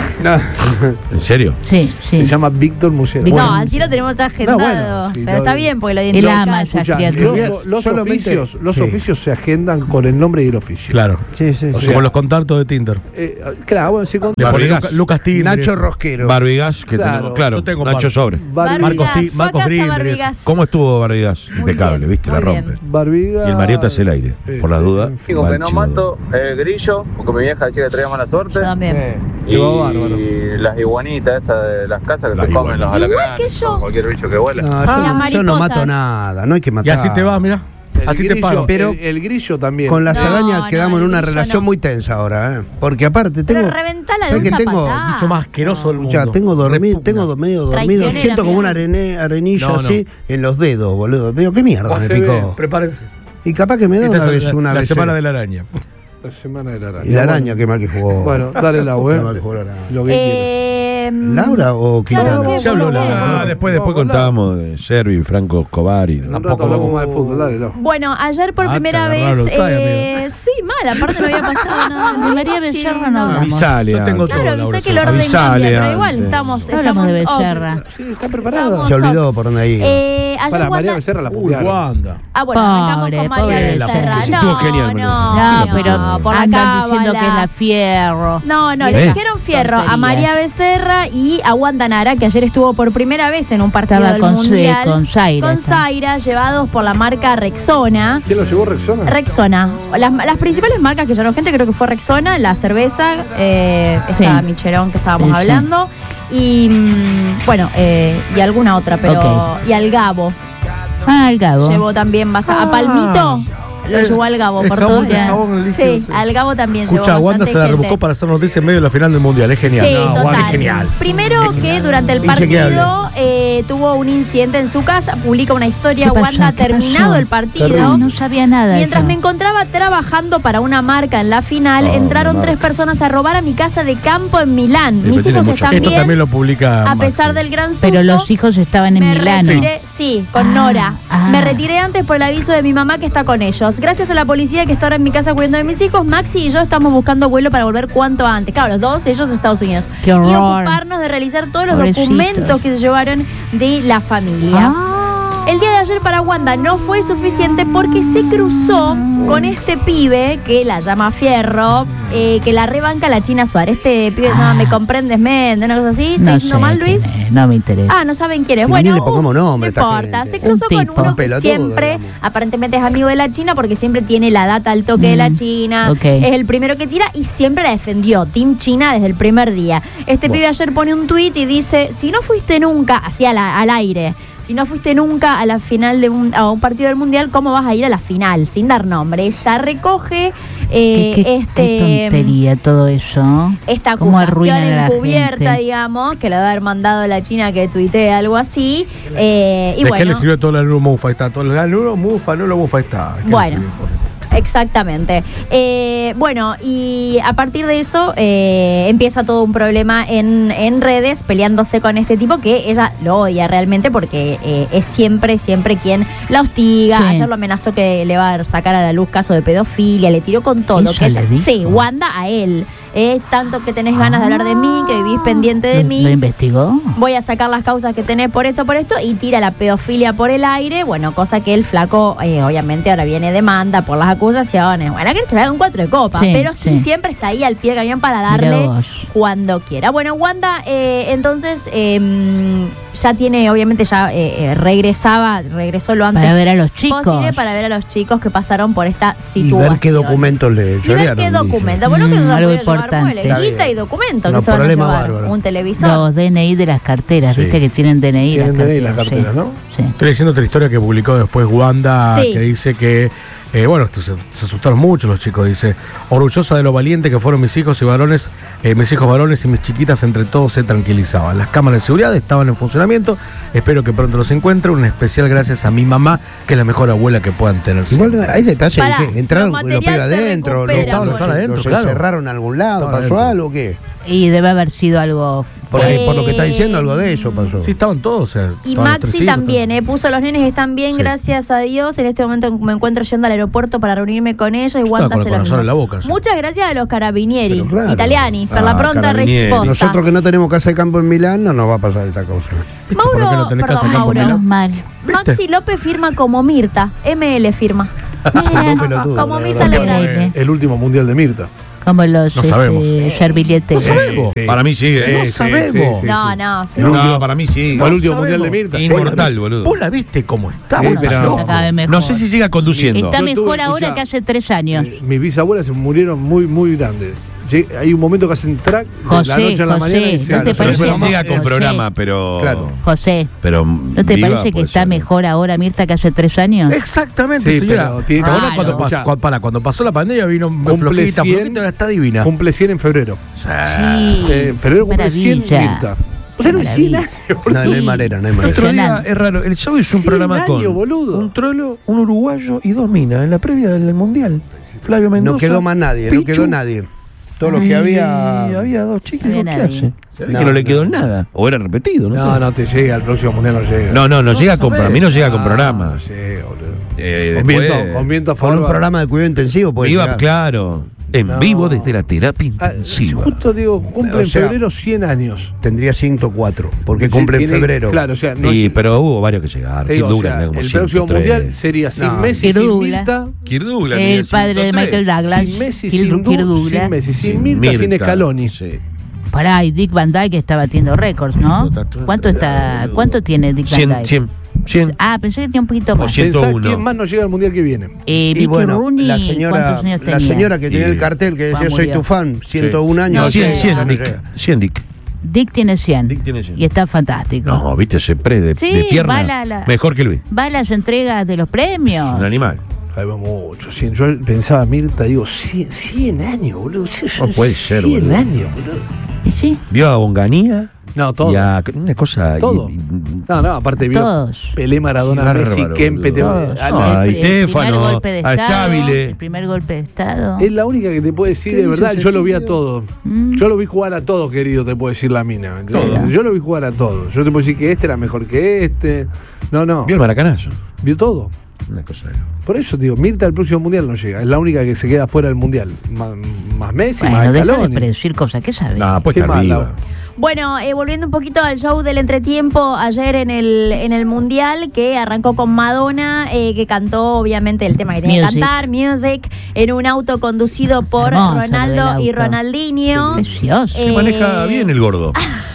¿En serio? Sí, Se sí. llama Víctor Murciélago. No, así lo tenemos agendado. No, bueno, sí, pero está está bien. bien porque lo Él identificás. ama esa Escuchá, criatura. los, los Solamente- oficios, los sí. oficios se agendan con el nombre y el oficio. Claro. Sí, sí, O sí. sea, Como los contactos de Tinder. Eh, claro, bueno, si con Le pones Barrigas. Luca- Lucas Tinder. Nacho eso. Rosquero. Barbigas, que Claro, tenemos. Claro, yo tengo Nacho Bar- Sobre. Barbigas, Marcos Ti- Fue a Marcos casa Grinder, Barbigas. ¿Cómo estuvo Barbigas? Muy Impecable, bien, ¿viste? La muy rompe. bien. Barbigas. Y el Mariota hace el aire, por las dudas. en fin. Digo que no Bancho. mato el grillo, porque mi vieja decía que traía mala suerte. Yo también. Eh, Y quedó bárbaro. las iguanitas estas de las casas que Las se comen los iguanitas. Igual alacranes, que yo. o cualquier bicho que vuela. No, Ah, yo, las yo no mariposas. mato nada, no hay que Y matar. así te va, mira. El Así te grillo, pago. Pero- el, el grillo también. Con las No, arañas no, quedamos el en una grillo relación no. muy tensa ahora, ¿eh? Porque aparte Pero tengo. reventala de ¿sabes un que tengo? zapatazo. Mucho más asqueroso del mundo. Ya, tengo dormido, Repugna. tengo medio dormido. Traicionera, Siento como una mira. arene- arenilla No, no. así en los dedos, boludo. Digo, ¿qué mierda Buah, me se ve, picó? Prepárense. Y capaz que me da Esta una es vez, la, una la vez. semana eh. de la araña. La semana de la araña. Y la araña, qué mal que jugó. Bueno, dale la Qué web. mal que jugó la araña. Lo que quieras. Eh, ¿Laura o Claro, Quintana? que- Ya habló ¿por qué? la. Ah, después, después No, contábamos de Servi, Franco Escobar y. En un rato tampoco hablamos vamos. más de fútbol, dale, Lau. Bueno, ayer por Ah, primera te agarraron vez. los Zay, eh, sí, mal, aparte no había pasado nada. De María Becerra no hablamos. Avisale. Yo tengo antes. todo, Claro, Laura, avisé que el orden Avisale cambia, pero igual antes. estamos. Hablamos de estamos off. Becerra. Sí, está preparada. Estamos Se olvidó off. por dónde ahí. Eh, ayer Para María Wanda- Becerra la Uy, putearon. Wanda. Ah, bueno, arrancamos Pobre, con María pobre Becerra. la Sí, No, estuvo genial, no, María. No, no, pero por la andan diciendo que es cábala. la fierro. No, no, ¿Eh? le dijeron fierro a Tontería. María Becerra y a Wanda Nara, que ayer estuvo por primera vez en un partido Estaba del con- Mundial. con Zaira, Con está. Zaira, llevados por la marca Rexona. ¿Quién lo llevó, Rexona? Rexona. Las, las principales marcas que llevaron gente creo que fue Rexona, la cerveza, eh, esta Sí. Micherón que estábamos Sí, sí. hablando, y mm, bueno, eh, y alguna otra, pero. Ok. Y al Gabo. Ah, el Gabo. Llevó también bastante. A Palmito lo Eh, llevó al Gabo el por jabón, todo. el jabón, el líquido, Sí, sí. al Gabo también Escucha, llevó Wanda bastante se la gente. rebuscó para hacer noticias en medio de la final del mundial. Es genial. Sí, No, Wanda total. es genial. Primero que durante el Inchequeable. partido eh, tuvo un incidente en su casa, publica una historia, ¿Qué pasó? Wanda, ¿Qué terminado pasó? el partido. Ah, no sabía nada. Mientras yo. me encontraba trabajando para una marca en la final, Oh, entraron una tres marca. personas a robar a mi casa de campo en Milán. Sí, pero Mis tiene hijos mucho- están Esto bien, también lo publica. a pesar Maxi. del gran susto. Pero los hijos estaban en me Milano. retiré, sí, con Ah, Nora. ah. Me retiré antes por el aviso de mi mamá que está con ellos. Gracias a la policía que está ahora en mi casa cuidando de mis hijos, Maxi y yo estamos buscando vuelo para volver cuanto antes. Claro, los dos, ellos a Estados Unidos. Qué Y horror. ocuparnos de realizar todos los Pobrecitos. documentos que se llevaron de la familia. Ah. El día de ayer para Wanda no fue suficiente porque se cruzó con este pibe que la llama Fierro, eh, que la rebanca la China Suárez. Este pibe se llama Me Comprendes Mente, una cosa así. ¿Está No diciendo sé mal, Luis? quién es, no me interesa. Ah, no saben quién es. Si Bueno, ni le pongamos nombre a no esta importa. gente. Se cruzó Un con tipo. uno Un que pelotudo, siempre, digamos. aparentemente es amigo de la China porque siempre tiene la data al toque de la Mm, China. ok. Es el primero que tira y siempre la defendió. Team China desde el primer día. Este pibe ayer pone un tuit y dice, si no fuiste nunca, hacia la, al aire, si no fuiste nunca a la final de un, a un partido del Mundial, ¿cómo vas a ir a la final? Sin dar nombre. Ella recoge eh, ¿Qué, qué, este qué tontería todo eso. esta ¿Cómo acusación arruinan a la encubierta, gente? digamos, que le va a haber mandado la China que tuitee algo así. Eh, y ¿De bueno, qué le sirvió todo el mufa? Ahí está, todo el Nulo mufa, Nulo mufa, ahí está. ¿Qué le Bueno. sirvió? Exactamente. Eh, bueno, y a partir de eso eh, empieza todo un problema en, en redes, peleándose con este tipo que ella lo odia realmente porque eh, es siempre, siempre quien la hostiga. Sí. Ayer lo amenazó que le va a sacar a la luz caso de pedofilia, le tiró con todo. ¿Ella Que ella, le dijo? sí, Wanda a él. Es tanto que tenés ganas de hablar de mí, que vivís pendiente de ¿Lo- mí. ¿Lo investigó? Voy a sacar las causas que tenés por esto, por esto, y tira la pedofilia por el aire. Bueno, cosa que el flaco, eh, obviamente, ahora viene demanda por las acusaciones. Bueno, que te un cuatro de copa, Sí, pero sí, sí. siempre está ahí al pie del cañón para Mirá darle vos. cuando quiera. Bueno, Wanda, eh, entonces, eh, ya tiene, obviamente, ya eh, eh, regresaba, regresó lo antes Para ver a los chicos. posible para ver a los chicos que pasaron por esta Y situación. ver qué documentos le Y ver chorearon. qué dice. documento. Bueno, que Mm, se algo puede llevar importante. muele, guita y documento No, que se van a problema llevar. bárbaro. Un televisor. Los D N I de las carteras, Sí. viste que tienen D N I. Tienen D N I las sí. carteras, ¿no? Sí. Estoy leyendo otra historia que publicó después Wanda, Sí. que dice que, eh, bueno, esto se, se asustaron mucho los chicos, dice, orgullosa de lo valiente que fueron mis hijos y varones, eh, mis hijos varones y mis chiquitas, entre todos se tranquilizaban. Las cámaras de seguridad estaban en funcionamiento, espero que pronto los encuentre, un especial gracias a mi mamá, que es la mejor abuela que puedan tener. Igual hay detalles Pará, de que entraron los con los materiales pibes se adentro, los, recuperan, los- bueno. Estaban adentro, los claro. encerraron a algún lado, Estaban ¿pasó adentro. algo o qué? Y debe haber sido algo. Porque Eh, por lo que está diciendo, algo de eso pasó. Sí, estaban todos. O sea, Y estaban los tres Maxi hijos, también, eh, puso los nenes están bien, Sí. gracias a Dios. En este momento me encuentro yendo al aeropuerto para reunirme con ellos y Yo Wanda estaba con hace el lo corazón mismo. en la boca, sí. Muchas gracias a los carabinieri Pero claro. italiani per la Ah, pronta carabinieri. risposta. Nosotros que no tenemos casa de campo en Milán, no nos va a pasar esta cosa. ¿Viste por qué Mauro, no tenés perdón, casa acá en Mauro. Pomelo? Menos mal. Maxi López firma como Mirta, M L firma. Un pelotudo, como la Mirta verdad. Legrand. El último mundial de Mirta. Como los No sabemos. este, Servillete. No sabemos. Sí. Para mí sí, ¿eh? No Sí, sabemos. sí, No, sí. no, sí. El último- No, para mí sí. Fue el último No mundial de sabemos. Mirta. Inmortal, boludo. ¿Vos la viste cómo está? Sí, Vos pero- estás loco. Está cada vez mejor. No sé si siga conduciendo. Está Yo mejor tuve- ahora escuchá, que hace tres años. Eh, mis bisabuelas se murieron muy, muy grandes. Lleg- Hay un momento que hacen track de José, la noche a la José, mañana y ¿no se te No sé parece? si siga con José. programa, pero. Claro. José, Pero ¿no te viva, parece que puede está ser. mejor ahora Mirta que hace tres años? Exactamente, Sí, señora. pero tiene- ¿Te acordás Claro. cuando, pasó, Escuchá. cuando, para, cuando pasó la pandemia vino Cumple flojita, cien. flojita, ahora está divina. Cumple cien en febrero. Sí. Eh, en febrero cumple cien Maravilla. Mirta. O sea, no hay cien Maravilla. años. No, no hay Sí. manera, no hay El manera. otro día Impresionante. es raro. El sábado hizo un cien programa con. años, boludo. Un trolo, un uruguayo y dos minas en la previa del Mundial. Flavio Mendoza. No quedó más nadie, no Pichu. quedó nadie. Todo lo que Y había. Había dos chicas. Había ¿Qué nadie. hace? Se ve No, que no le no. quedó nada. O era repetido, ¿no? No, no te llega, el próximo mundial no llega. No, no, no, llega con. sabés. Para mí no llega con Ah, programa. No sé, boludo. Eh, Con después- viento, con viento a Con un favor. programa de cuidado intensivo, pues. Iba, claro. En No. vivo desde la terapia Ah, intensiva. justo digo, cumple O en sea, febrero cien años. Tendría ciento cuatro, porque Sí, cumple en tiene- febrero. Claro, o sea, no Sí, es- pero hubo varios que llegaron. te digo, Kirk o sea, Douglas, como el ciento próximo tres. mundial sería sin No. Messi, Kirk sin Douglas. Mirta. Kirk Douglas, El tenía padre de ciento tres. Michael Douglas. Sin Messi, Kirk- sin, Kirk Du- Douglas. sin Messi, sin Sin Mirta, sin Mirta, Scaloni. sí. Pará, y Dick Van Dyke está batiendo récords, ¿no? ¿Cuánto está? ¿Cuánto tiene Dick Van cien, Dyke? cien, cien. Ah, pensé que tenía un poquito O más. cien. Pensá ciento uno. quién más nos llega al mundial que viene. Eh, Y Vicky bueno, Rooney, la señora, ¿cuántos años la tenía? señora que tenía Y- el cartel que decía Ah, soy murió. tu fan, ciento uno Sí. años. No, No cien, sé, cien, no Dick. llega. cien, Dick. Dick tiene cien. Dick tiene cien. Y está fantástico. No, viste ese pre de, Sí, de pierna. va la- la- Mejor que Luis. Va a las entregas de los premios. Un animal. Ahí va mucho. cien. Yo pensaba, Mirta, digo, cien, cien años, boludo. No puede ser, cien boludo. años, boludo. Y sí, Vio a Onganía. No, todo. Y a una cosa. y- Todo. y- No, no, aparte vio todos. Pelé, Maradona, Bárbaro, Messi, Kempe. te- boludo. Todos. a No, la- a El- el Stefano, primer golpe de a Estado, Stabile. El primer golpe de Estado. Es la única que te puede decir ¿Qué de verdad. dice Yo lo vi a Cecilio? todos. Mm. Yo lo vi jugar a todos, querido, te puedo decir la mina. Yo, Claro. yo lo vi jugar a todos. Yo te puedo decir que este era mejor que este. No, no. Vio el maracanazo. Vio todo. Una cosa. Por eso te digo, Mirta al próximo mundial no llega. Es la única que se queda fuera del mundial. Más, más Messi, Bueno, más deja de Scaloni. predecir cosas, ¿qué sabes? No, pues Qué estar mala. viva. Bueno, eh, volviendo un poquito al show del entretiempo ayer en el en el Mundial, que arrancó con Madonna, eh, que cantó obviamente el tema que tenía que Music. cantar, Music, en un auto conducido por Hermoso lo Ronaldo del y auto. Ronaldinho. Precioso. Eh, Que maneja bien el gordo.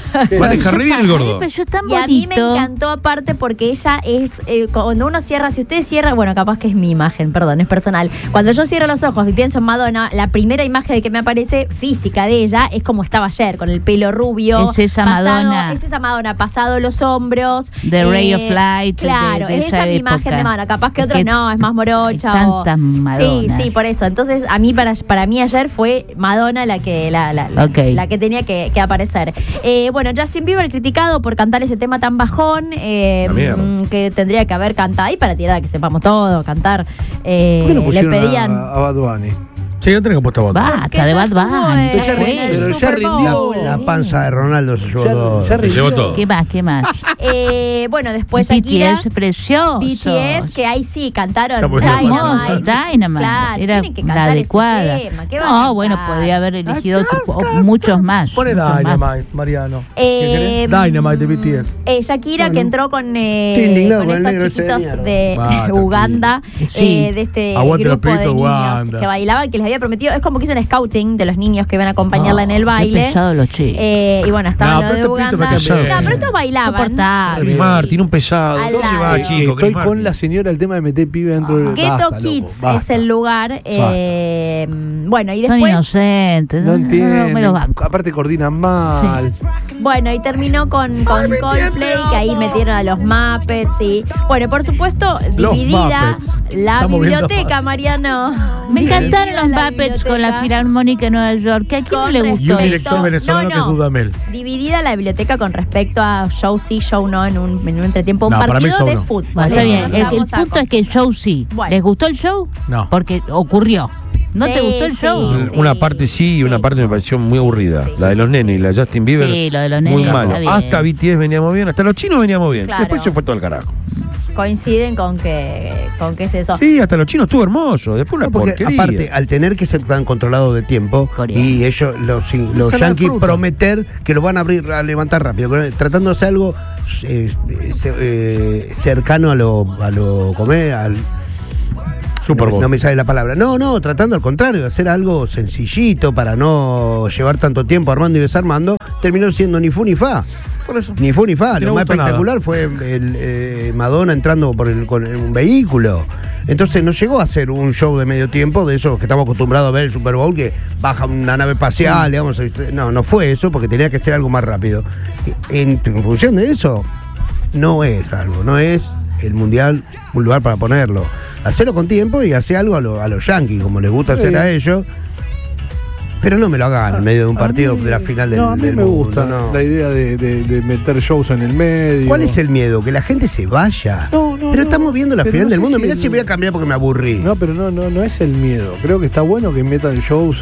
Maneja re bien el gordo. Pero yo tan Y a mí me bonito. encantó aparte porque ella es, eh, cuando uno cierra, si ustedes cierran, bueno, capaz que es mi imagen, perdón, es personal. Cuando yo cierro los ojos y pienso en Madonna, la primera imagen que me aparece física de ella es como estaba ayer, con el pelo rubio. Es esa pasado- Madonna. Es esa Madonna, pasado los hombros. The Ray of Light, Claro, de- de es esa esa mi época. imagen de Madonna. Capaz que Es otros que no, es más morocha. hay o- tantas Madonas. Sí, sí, por eso. Entonces, a mí, para, para mí ayer fue Madonna la que, la, la, la- Ok. la que tenía que, que aparecer. Eh, bueno, Justin Bieber criticado por cantar ese tema tan bajón, eh, La mierda. mm, que tendría que haber cantado, y para tirar que sepamos todo, cantar. Eh, ¿Por qué no le pusieron pedían. a, a Bad Bunny? Sí, no tenés que puesto voto. Basta Que de ya Bad estuvo, Bunny. eh, ¿qué ya fue? rin- pero el ya Super Bowl. rindió. La panza de Ronaldo se llevó Ya- todo. ya Se llevó rindió. todo. ¿Qué más? ¿Qué más? Eh, bueno, después Shakira. B T S precioso. B T S, que ahí sí cantaron Está muy bien. Hermoso, Dynamite. Claro, Era tienen que la cantar ese adecuada. tema, ¿qué va a No, cantar? bueno, podría haber elegido otro- o muchos más. Pone muchos más. Dynamite, Mariano. Eh, ¿Qué querés? Dynamite de B T S. Eh, Shakira, que entró con, eh, Estoy indignado con con el estos negro ese de chiquitos mierda. de Basta, Uganda, Sí. eh, de este Aguante los grupo de pibitos de niños Uganda. que bailaban, que les había prometido. Es como que hizo un scouting de los niños que iban a acompañarla en el Qué baile. pesado los chicos. Eh, y bueno, estaban No, los pero de estos pibitos me Uganda. caen bien. No, pero estos bailaban. Soportable. Chris Martin, un pesado. Al ¿Dónde lado. va, Eh, chico? Estoy Chris con Martin. la señora el tema de meter pibe dentro del. Ghetto Basta, loco, Kids basta. es el lugar. eh, bueno, y Son después. inocentes. No entiendo. me los banco. Aparte coordinan mal. Bueno, y terminó con, con Coldplay, que ahí metieron a los Muppets y. Bueno, por supuesto, Los dividida Muppets. la Estamos viendo- biblioteca, Mariano. Me encantaron Dividida los la Muppets con la biblioteca. Filarmónica de Nueva York. ¿Que ¿A quién no Con le Y gustó? un director venezolano No, que es no. Dudamel. Dividida la biblioteca con respecto a show sí, show no, en un, en un entretiempo. Un No, para mí partido show de no. fútbol. Bueno, está ¿eh? bien. El, el Vamos a punto es que el show sí. Bueno. ¿Les gustó el show? No. Porque ocurrió. ¿No te Sí, gustó el sí. show? Sí. Una parte sí y una Sí. parte me pareció muy aburrida. Sí. La de los nenes y la de Justin Bieber. Sí, lo de los Muy nenes malo. está bien. Hasta B T S veníamos bien, hasta los chinos veníamos bien. Claro. Después se fue todo al carajo. Coinciden con que, con que es eso. Sí, hasta los chinos estuvo hermoso. Después una No, porque porquería. aparte, al tener que ser tan controlado de tiempo, Coreano. y ellos, los, los Ensalada de yankees, fruta. prometer que lo van a abrir, a levantar rápido, tratando de hacer algo eh, eh, eh, cercano a lo, a lo comer, al. Super no, Bowl. no me sale la palabra. No, no, tratando al contrario, de hacer algo sencillito para no llevar tanto tiempo armando y desarmando, terminó siendo ni fu ni fa. Por eso. Ni fu ni fa. No Lo más gustó nada. espectacular fue el, eh, Madonna entrando por el, con un vehículo. Entonces no llegó a ser un show de medio tiempo de esos que estamos acostumbrados a ver el Super Bowl, que baja una nave espacial, digamos. No, no fue eso, porque tenía que ser algo más rápido. En, en función de eso, no es algo, no es el Mundial un lugar para ponerlo. Hacerlo con tiempo y hacer algo a, lo- a los Yankees, como les gusta hacer Sí. a ellos. Pero no me lo hagan en medio de un A partido mí- de la final del, No, a mí del me mundo, gusta no. la idea de, de- de meter shows en el medio. ¿Cuál es el miedo? ¿Que la gente se vaya? No, no, Pero no. estamos viendo la Pero final no del sé mundo. si Mirá el- si voy a cambiar porque me aburrí. No, pero no, no, no es el miedo. Creo que está bueno que metan shows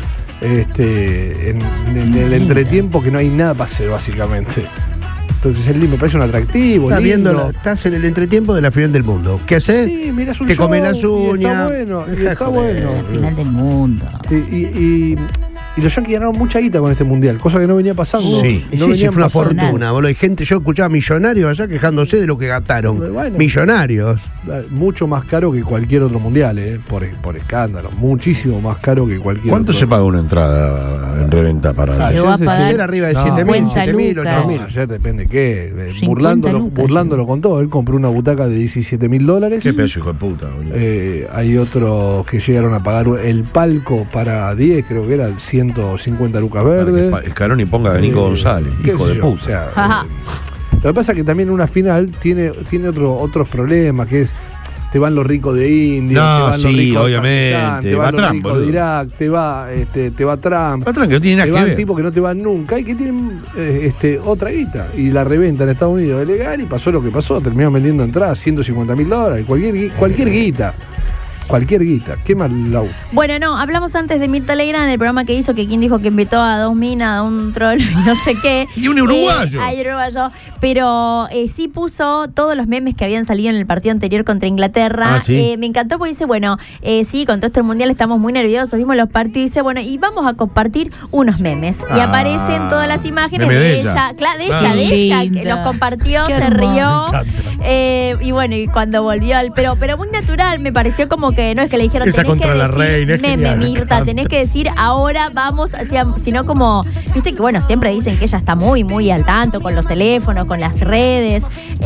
este, en, en el entretiempo, que no hay nada para hacer, básicamente. Entonces el me parece un atractivo, Estás, lindo. viendo la- estás en el entretiempo de la final del mundo. ¿Qué haces? Sí, mirás un Te show comes las y está uñas. bueno, y Dejá está de joder. bueno. Al final del mundo. Y, y- y- y los Yankees ganaron mucha guita con este mundial, cosa que no venía pasando. Sí. Y no sí, sí, venían fue una pasando. fortuna, boludo. Hay gente, yo escuchaba millonarios allá quejándose de lo que gastaron. Bueno. Millonarios. Mucho más caro que cualquier otro mundial, eh, por, por escándalo. Muchísimo más caro que cualquier ¿Cuánto otro. se paga una entrada en reventa para Ah, Le el- va a se- pagar Ayer arriba de No, siete mil, cincuenta siete mil, lucas. ocho No, mil. ayer depende qué. eh, cincuenta burlándolo, lucas, burlándolo con todo. Él compró una butaca de diecisiete mil dólares. Qué pedazo hijo de puta, boludo. Eh, hay otros que llegaron a pagar el palco para diez, creo que era ciento cincuenta lucas verdes. Para que Scaloni ponga a Nico Eh, González, qué hijo sé de yo, puta. o sea, Ajá. eh, lo que pasa es que también una final tiene, tiene otro, otros problemas, que es te van los ricos de India, No, te van los sí, ricos de obviamente, Pakistán, te va van los Trump, ricos de boludo. Irak, te va, este, te va Trump. Patrón, que no tiene Te nada que van ver. tipos que no te van nunca y que tienen eh, este, otra guita. Y la reventa en Estados Unidos es legal y pasó lo que pasó. Terminaron vendiendo entradas ciento cincuenta mil dólares. Cualquier, gui- cualquier guita. Cualquier guita. Qué mal lau. Bueno, no, hablamos antes de Mirta Legrand en el programa que hizo, que quien dijo que invitó a dos minas, a un troll y no sé qué. Y un uruguayo. Eh, hay uruguayo. Pero eh, sí puso todos los memes que habían salido en el partido anterior contra Inglaterra. Ah, sí. Eh, me encantó porque dice, bueno, eh, sí, con todo esto el mundial estamos muy nerviosos, vimos los partidos, dice, bueno, y vamos a compartir unos memes. Y Ah, aparecen todas las imágenes meme de de ella. ella. Claro, de Ah. ella, de ella, Linda. que los compartió, Qué se hermoso. rió. Eh, y bueno, y cuando volvió al. Pero, pero muy natural, me pareció como que no es que le dijeron Esa tenés contra que la decir reina, es meme, genial, me Mirta, encanta. tenés que decir ahora vamos hacia. Sino como. Viste que bueno, siempre dicen que ella está muy, muy al tanto con los teléfonos, con las redes.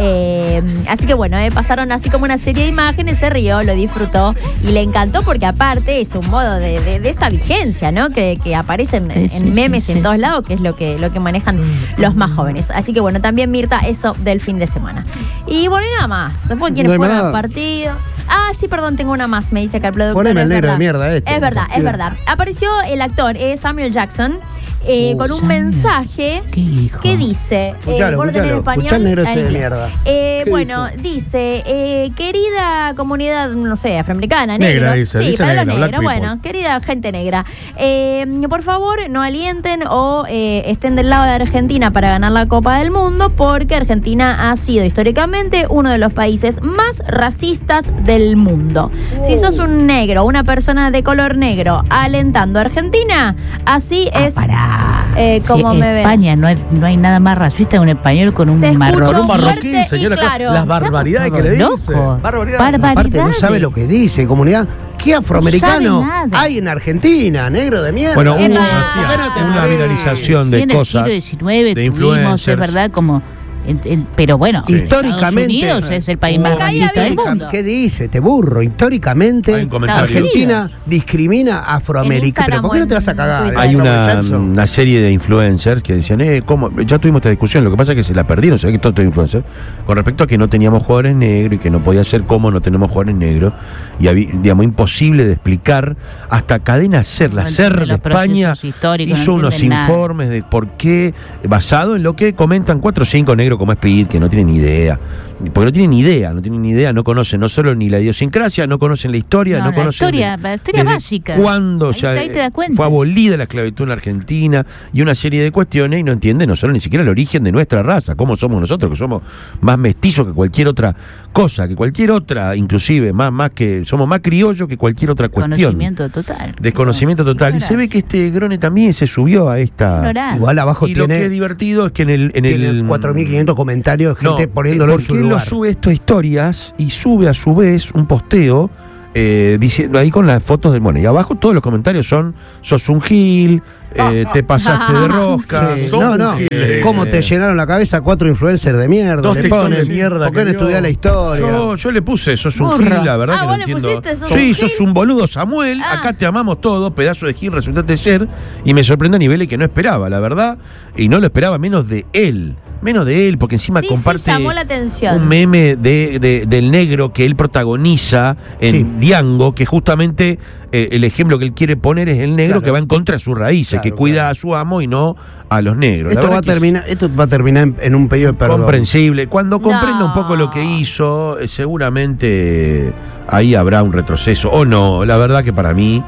Eh, así que bueno, eh, pasaron así como una serie de imágenes, se rió, lo disfrutó y le encantó porque aparte es un modo de, de, de esa vigencia, ¿no? Que, que aparecen en, en memes en todos lados, que es lo que, lo que manejan los más jóvenes. Así que bueno, también Mirta, eso del fin de semana. Y bueno, y nada más. Después quienes No hay fueron más al nada. partido. Ah, sí, perdón, tengo una más, me dice acá el productor. Poneme es el negro verdad. de mierda este. Es verdad, es verdad. Apareció el actor eh, Samuel Jackson eh, Uh, con un Samuel. mensaje ¿Qué dijo? que dice, Escuchalo, vos lo tenés en escuchalo, español, escuchá el negro en ese de inglés. mierda. Eh, ¿Qué bueno, dijo? dice, eh, querida comunidad, no sé, afroamericana, Negra, negros. dice, sí, dice para negra, los black negros, people. bueno, querida gente negra, eh, por favor no alienten o eh, estén del lado de Argentina para ganar la Copa del Mundo, porque Argentina ha sido históricamente uno de los países más racistas del mundo. Si sos un negro, una persona de color negro alentando a Argentina, así Ah, es pará. eh, Sí, como me ven. España, no hay, no hay nada más racista que un español con un Te marrón. escucho Un marroquín, fuerte y señora. claro. Las barbaridades que le dice. Loco. Barbaridades. Aparte no sabe lo que dice, comunidad. ¿Qué afroamericano No sabe nada. hay en Argentina, negro de mierda? Bueno, hubo Epa. una, ¿Por qué no te una parece? viralización Sí, de en el cosas. siglo diecinueve de tuvimos, influencers. es verdad, como. en- en- pero bueno, Históricamente- Estados Unidos es el país más Caía racista del bien. mundo. ¿Qué dice? Te burro. Históricamente, Hay un comentario. Argentina discrimina a afroamericanos. En ¿Pero por qué no te vas a cagar? Instagram o en Hay Samuel una, Jackson? una serie de influencers que decían, eh, ¿cómo? Ya tuvimos esta discusión, lo que pasa es que se la perdieron, se ve que todos estos influencers, con respecto a que no teníamos jugadores negros y que no podía ser cómo no tenemos jugadores negros, y había, digamos, imposible de explicar, hasta Cadena Ser, la No Ser entienden de los España, procesos históricos, no hizo unos entienden nada. informes de por qué, basado en lo que comentan cuatro o cinco negros como Speed, que no tienen ni idea, porque no tienen ni idea, no tienen ni idea, no conocen no solo ni la idiosincrasia, no conocen la historia, no, No, la conocen historia- de- la historia desde básica. cuándo, o Ahí sea, está, ahí te das cuenta. fue abolida la esclavitud en la Argentina y una serie de cuestiones, y no entiende no solo ni siquiera el origen de nuestra raza, cómo somos nosotros, que somos más mestizos que cualquier otra cosa, que cualquier otra, inclusive, más, más que, somos más criollos que cualquier otra cuestión. Conocimiento total. Desconocimiento total. Y se ve que este Grone también se subió a esta. Ignorante. Igual abajo Y lo que tiene, es divertido es que en el. En tiene el cuatro mil quinientos comentarios de no, gente poniéndolo en porque su él lo lugar. sube esto a historias y sube a su vez un posteo eh, diciendo ahí con las fotos del. Bueno, y abajo todos los comentarios son: sos un gil, eh, te pasaste de rosca. Sí, Son no, no. giles. ¿Cómo te llenaron la cabeza cuatro influencers de mierda? Dos Le TikTok ponen, de mierda ¿por qué que no dio? estudiás la historia? Yo, yo le puse, sos un Burro. gil, la verdad Ah, que vos no le entiendo. pusiste, sos Sí, un sos gil. un boludo, Samuel. Ah. Acá te amamos todo, pedazo de gil resultaste ser. Y me sorprende a niveles que no esperaba, la verdad. Y no lo esperaba menos de él. Menos de él, porque encima Sí, comparte sí, llamó la atención. un meme de, de- del negro que él protagoniza en Sí. Diango, que justamente eh, el ejemplo que él quiere poner es el negro Claro. que va en contra de sus raíces, Claro, que cuida claro. a su amo y no a los negros. La Esto verdad va, a que es terminar, esto va a terminar en, en un pedido de perdón. comprensible. Cuando comprenda No. un poco lo que hizo, eh, seguramente eh, ahí habrá un retroceso. O no, la verdad que para mí,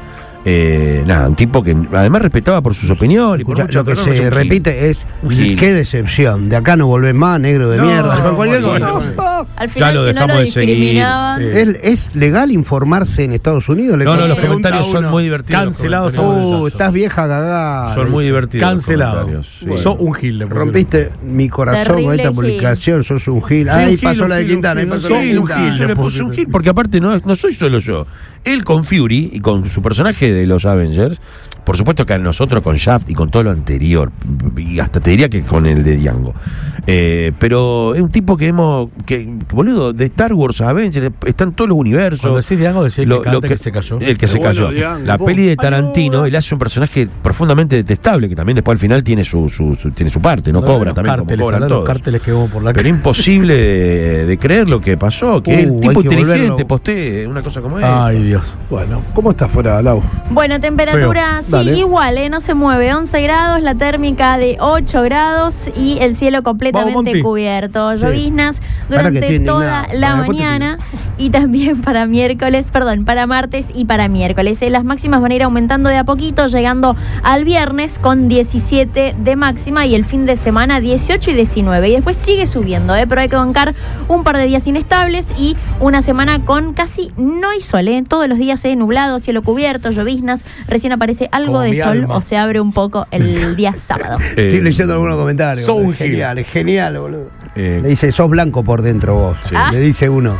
eh, nada, un tipo que además respetaba por sus opiniones. Y por Escucha, mucho lo que no, es se un gil. repite es Un gil. qué decepción. De acá no volvés más, negro de No, mierda. Con cualquier bueno, cosa. Al final, Ya lo si no dejamos lo de seguir. discriminaban. Sí. ¿Es, ¿Es legal informarse en Estados Unidos? Le No, no, los pregunta comentarios son uno. muy divertidos. los Cancelados comentarios. Uh, estás vieja cagada. Son muy divertidos. los Cancelado. comentarios, sí. Sos un gil. le pusieron. Rompiste mi corazón Terrible con esta gil. publicación, sos un gil. Sí, Ahí un gil, pasó un la de gil, un Quintana, ahí gil, pasó un la de gil, un Quintana. gil. Yo le puse un gil porque aparte no, no soy solo yo. Él con Fury y con su personaje de los Avengers, por supuesto que a nosotros con Shaft y con todo lo anterior, y hasta te diría que con el de Diango. Eh, pero es un tipo que hemos, que, boludo, de Star Wars a Avengers, están todos los universos. Cuando decís Diango, decís Lo- que, lo canta que se cayó. El que Qué se bueno, cayó. Diango, La pum. peli de Tarantino, Ayuda. él hace un personaje profundamente detestable, que también después al final tiene su, su, su- tiene su parte, no Hablá de cobra los también como cárteles, cobran hablá de los todos. cárteles que hubo por la Pero imposible de, de creer lo que pasó, que Uh, el tipo hay que inteligente volverlo. postee una cosa como esa. Ay, Dios. Bueno, ¿cómo está afuera, Lau? Bueno, temperatura Feo. sí, Dale. igual, ¿eh? No se mueve. once grados, la térmica de ocho grados y el cielo completamente Vamos, Monty. cubierto. Sí. Lloviznas Para que durante estoy toda indignado. la Para, después te mañana y también para miércoles, perdón, para martes y para miércoles. Eh, Las máximas van a ir aumentando de a poquito, llegando al viernes con diecisiete de máxima y el fin de semana dieciocho y diecinueve. Y después sigue subiendo, ¿eh? Pero hay que bancar un par de días inestables y una semana con casi no hay sol, ¿eh? Todos los días eh, nublado, cielo cubierto, lloviznas, recién aparece algo Como de mi sol alma. o se abre un poco el día sábado. Eh, Estoy leyendo algunos comentarios. Sos un Es genial, es genial, boludo. Eh, Le dice, sos blanco por dentro vos. Sí. Ah. Le dice uno.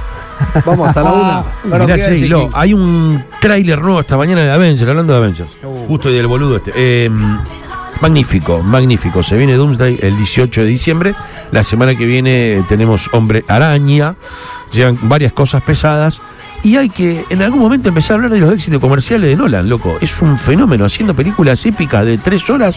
Vamos hasta la una. Perdón, Mirá, ¿qué sí, decís, lo- King? hay un tráiler nuevo esta mañana de Avengers, hablando de Avengers. Uh. Justo del boludo este. Eh, magnífico, magnífico. Se viene Doomsday el dieciocho de diciembre. La semana que viene tenemos Hombre Araña. Llegan varias cosas pesadas. Y hay que en algún momento empezar a hablar de los éxitos comerciales de Nolan, loco. Es un fenómeno haciendo películas épicas de tres horas.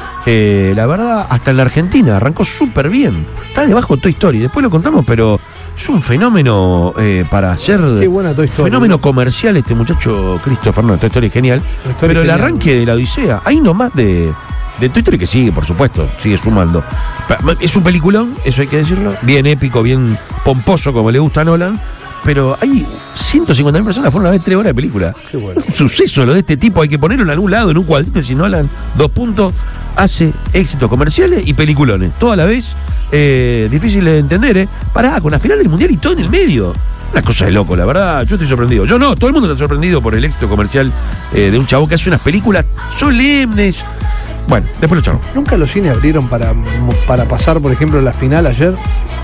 Eh, la verdad, hasta en la Argentina arrancó súper bien. Está debajo de Toy Story, después lo contamos, pero es un fenómeno eh, para hacer Qué buena Toy Story. fenómeno comercial este muchacho Christopher Nolan. Toy Story es genial. Toy Story Pero el genial. arranque de la Odisea, hay nomás de, de Toy Story que sigue, por supuesto, sigue sumando. Pa- Es un peliculón, eso hay que decirlo, bien épico, bien pomposo como le gusta a Nolan. Pero hay ciento cincuenta mil personas fueron a ver tres horas de película. Qué bueno. Un suceso lo de este tipo, hay que ponerlo en algún lado, en un cuadrito, si Nolan, dos puntos, hace éxitos comerciales y peliculones. Todo a la vez, eh, difícil de entender, ¿eh? Pará, con la final del mundial y todo en el medio. Una cosa de loco, la verdad, yo estoy sorprendido. Yo no, todo el mundo está sorprendido por el éxito comercial eh, de un chavo que hace unas películas solemnes. Bueno, después lo charlamos. ¿Nunca los cines abrieron para, para pasar, por ejemplo, la final ayer?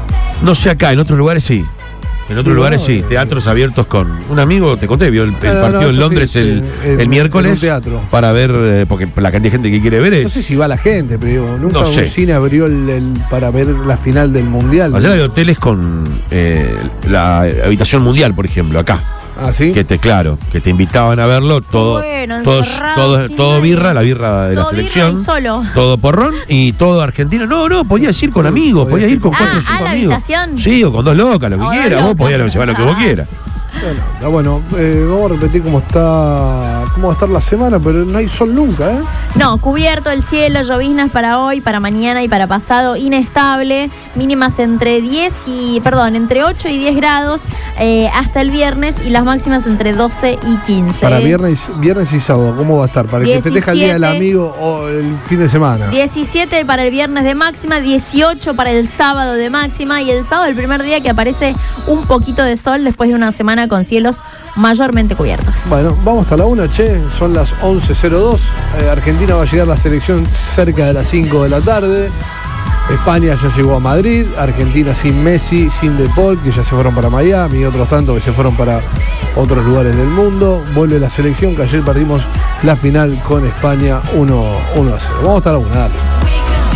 No sé acá, en otros lugares sí. En otros No, lugares sí, eh, teatros abiertos con un amigo, te conté, vio el, el No, no, partido no, en eso Londres sí, el, en- el en miércoles un teatro. para ver, eh, porque la cantidad de gente que quiere ver es... No sé si va la gente, pero digo, nunca No sé. un cine abrió el, el- para ver la final del mundial. Allá hay hoteles con eh, la habitación mundial, por ejemplo, acá. Ah, sí. Que te, claro, que te invitaban a verlo, todo, Bueno, todo, encerrado, todo, sin todo nadie. birra, la birra de la Todo birra selección. y solo. Todo porrón y todo argentino. No, no, podías ir con Sí, amigos, podías podías ir. ir con Ah, cuatro o a cinco la amigos. habitación. Sí, o con dos locas, lo que O dos quieras. Vos locas. podías reservar lo que vos Ah. quieras. Bueno, está bueno. Eh, vamos a repetir cómo está cómo va a estar la semana, pero no hay sol nunca, ¿eh? No, cubierto el cielo, lloviznas para hoy, para mañana y para pasado, inestable, mínimas entre diez y, perdón, entre ocho y diez grados eh, hasta el viernes y las máximas entre doce y quince. Para viernes, viernes y sábado, ¿cómo va a estar? Para el que festeja el día del diecisiete. amigo o el fin de semana. diecisiete para el viernes de máxima, dieciocho para el sábado de máxima y el sábado el primer día que aparece un poquito de sol después de una semana con cielos mayormente cubiertos. Bueno, vamos hasta la una, che, son las once cero dos. Eh, Argentina va a llegar la selección cerca de las cinco de la tarde. España ya llegó a Madrid, Argentina sin Messi, sin De Paul, que ya se fueron para Miami, y otros tantos que se fueron para otros lugares del mundo. Vuelve la selección, que ayer perdimos la final con España uno a cero. Vamos hasta la una, dale.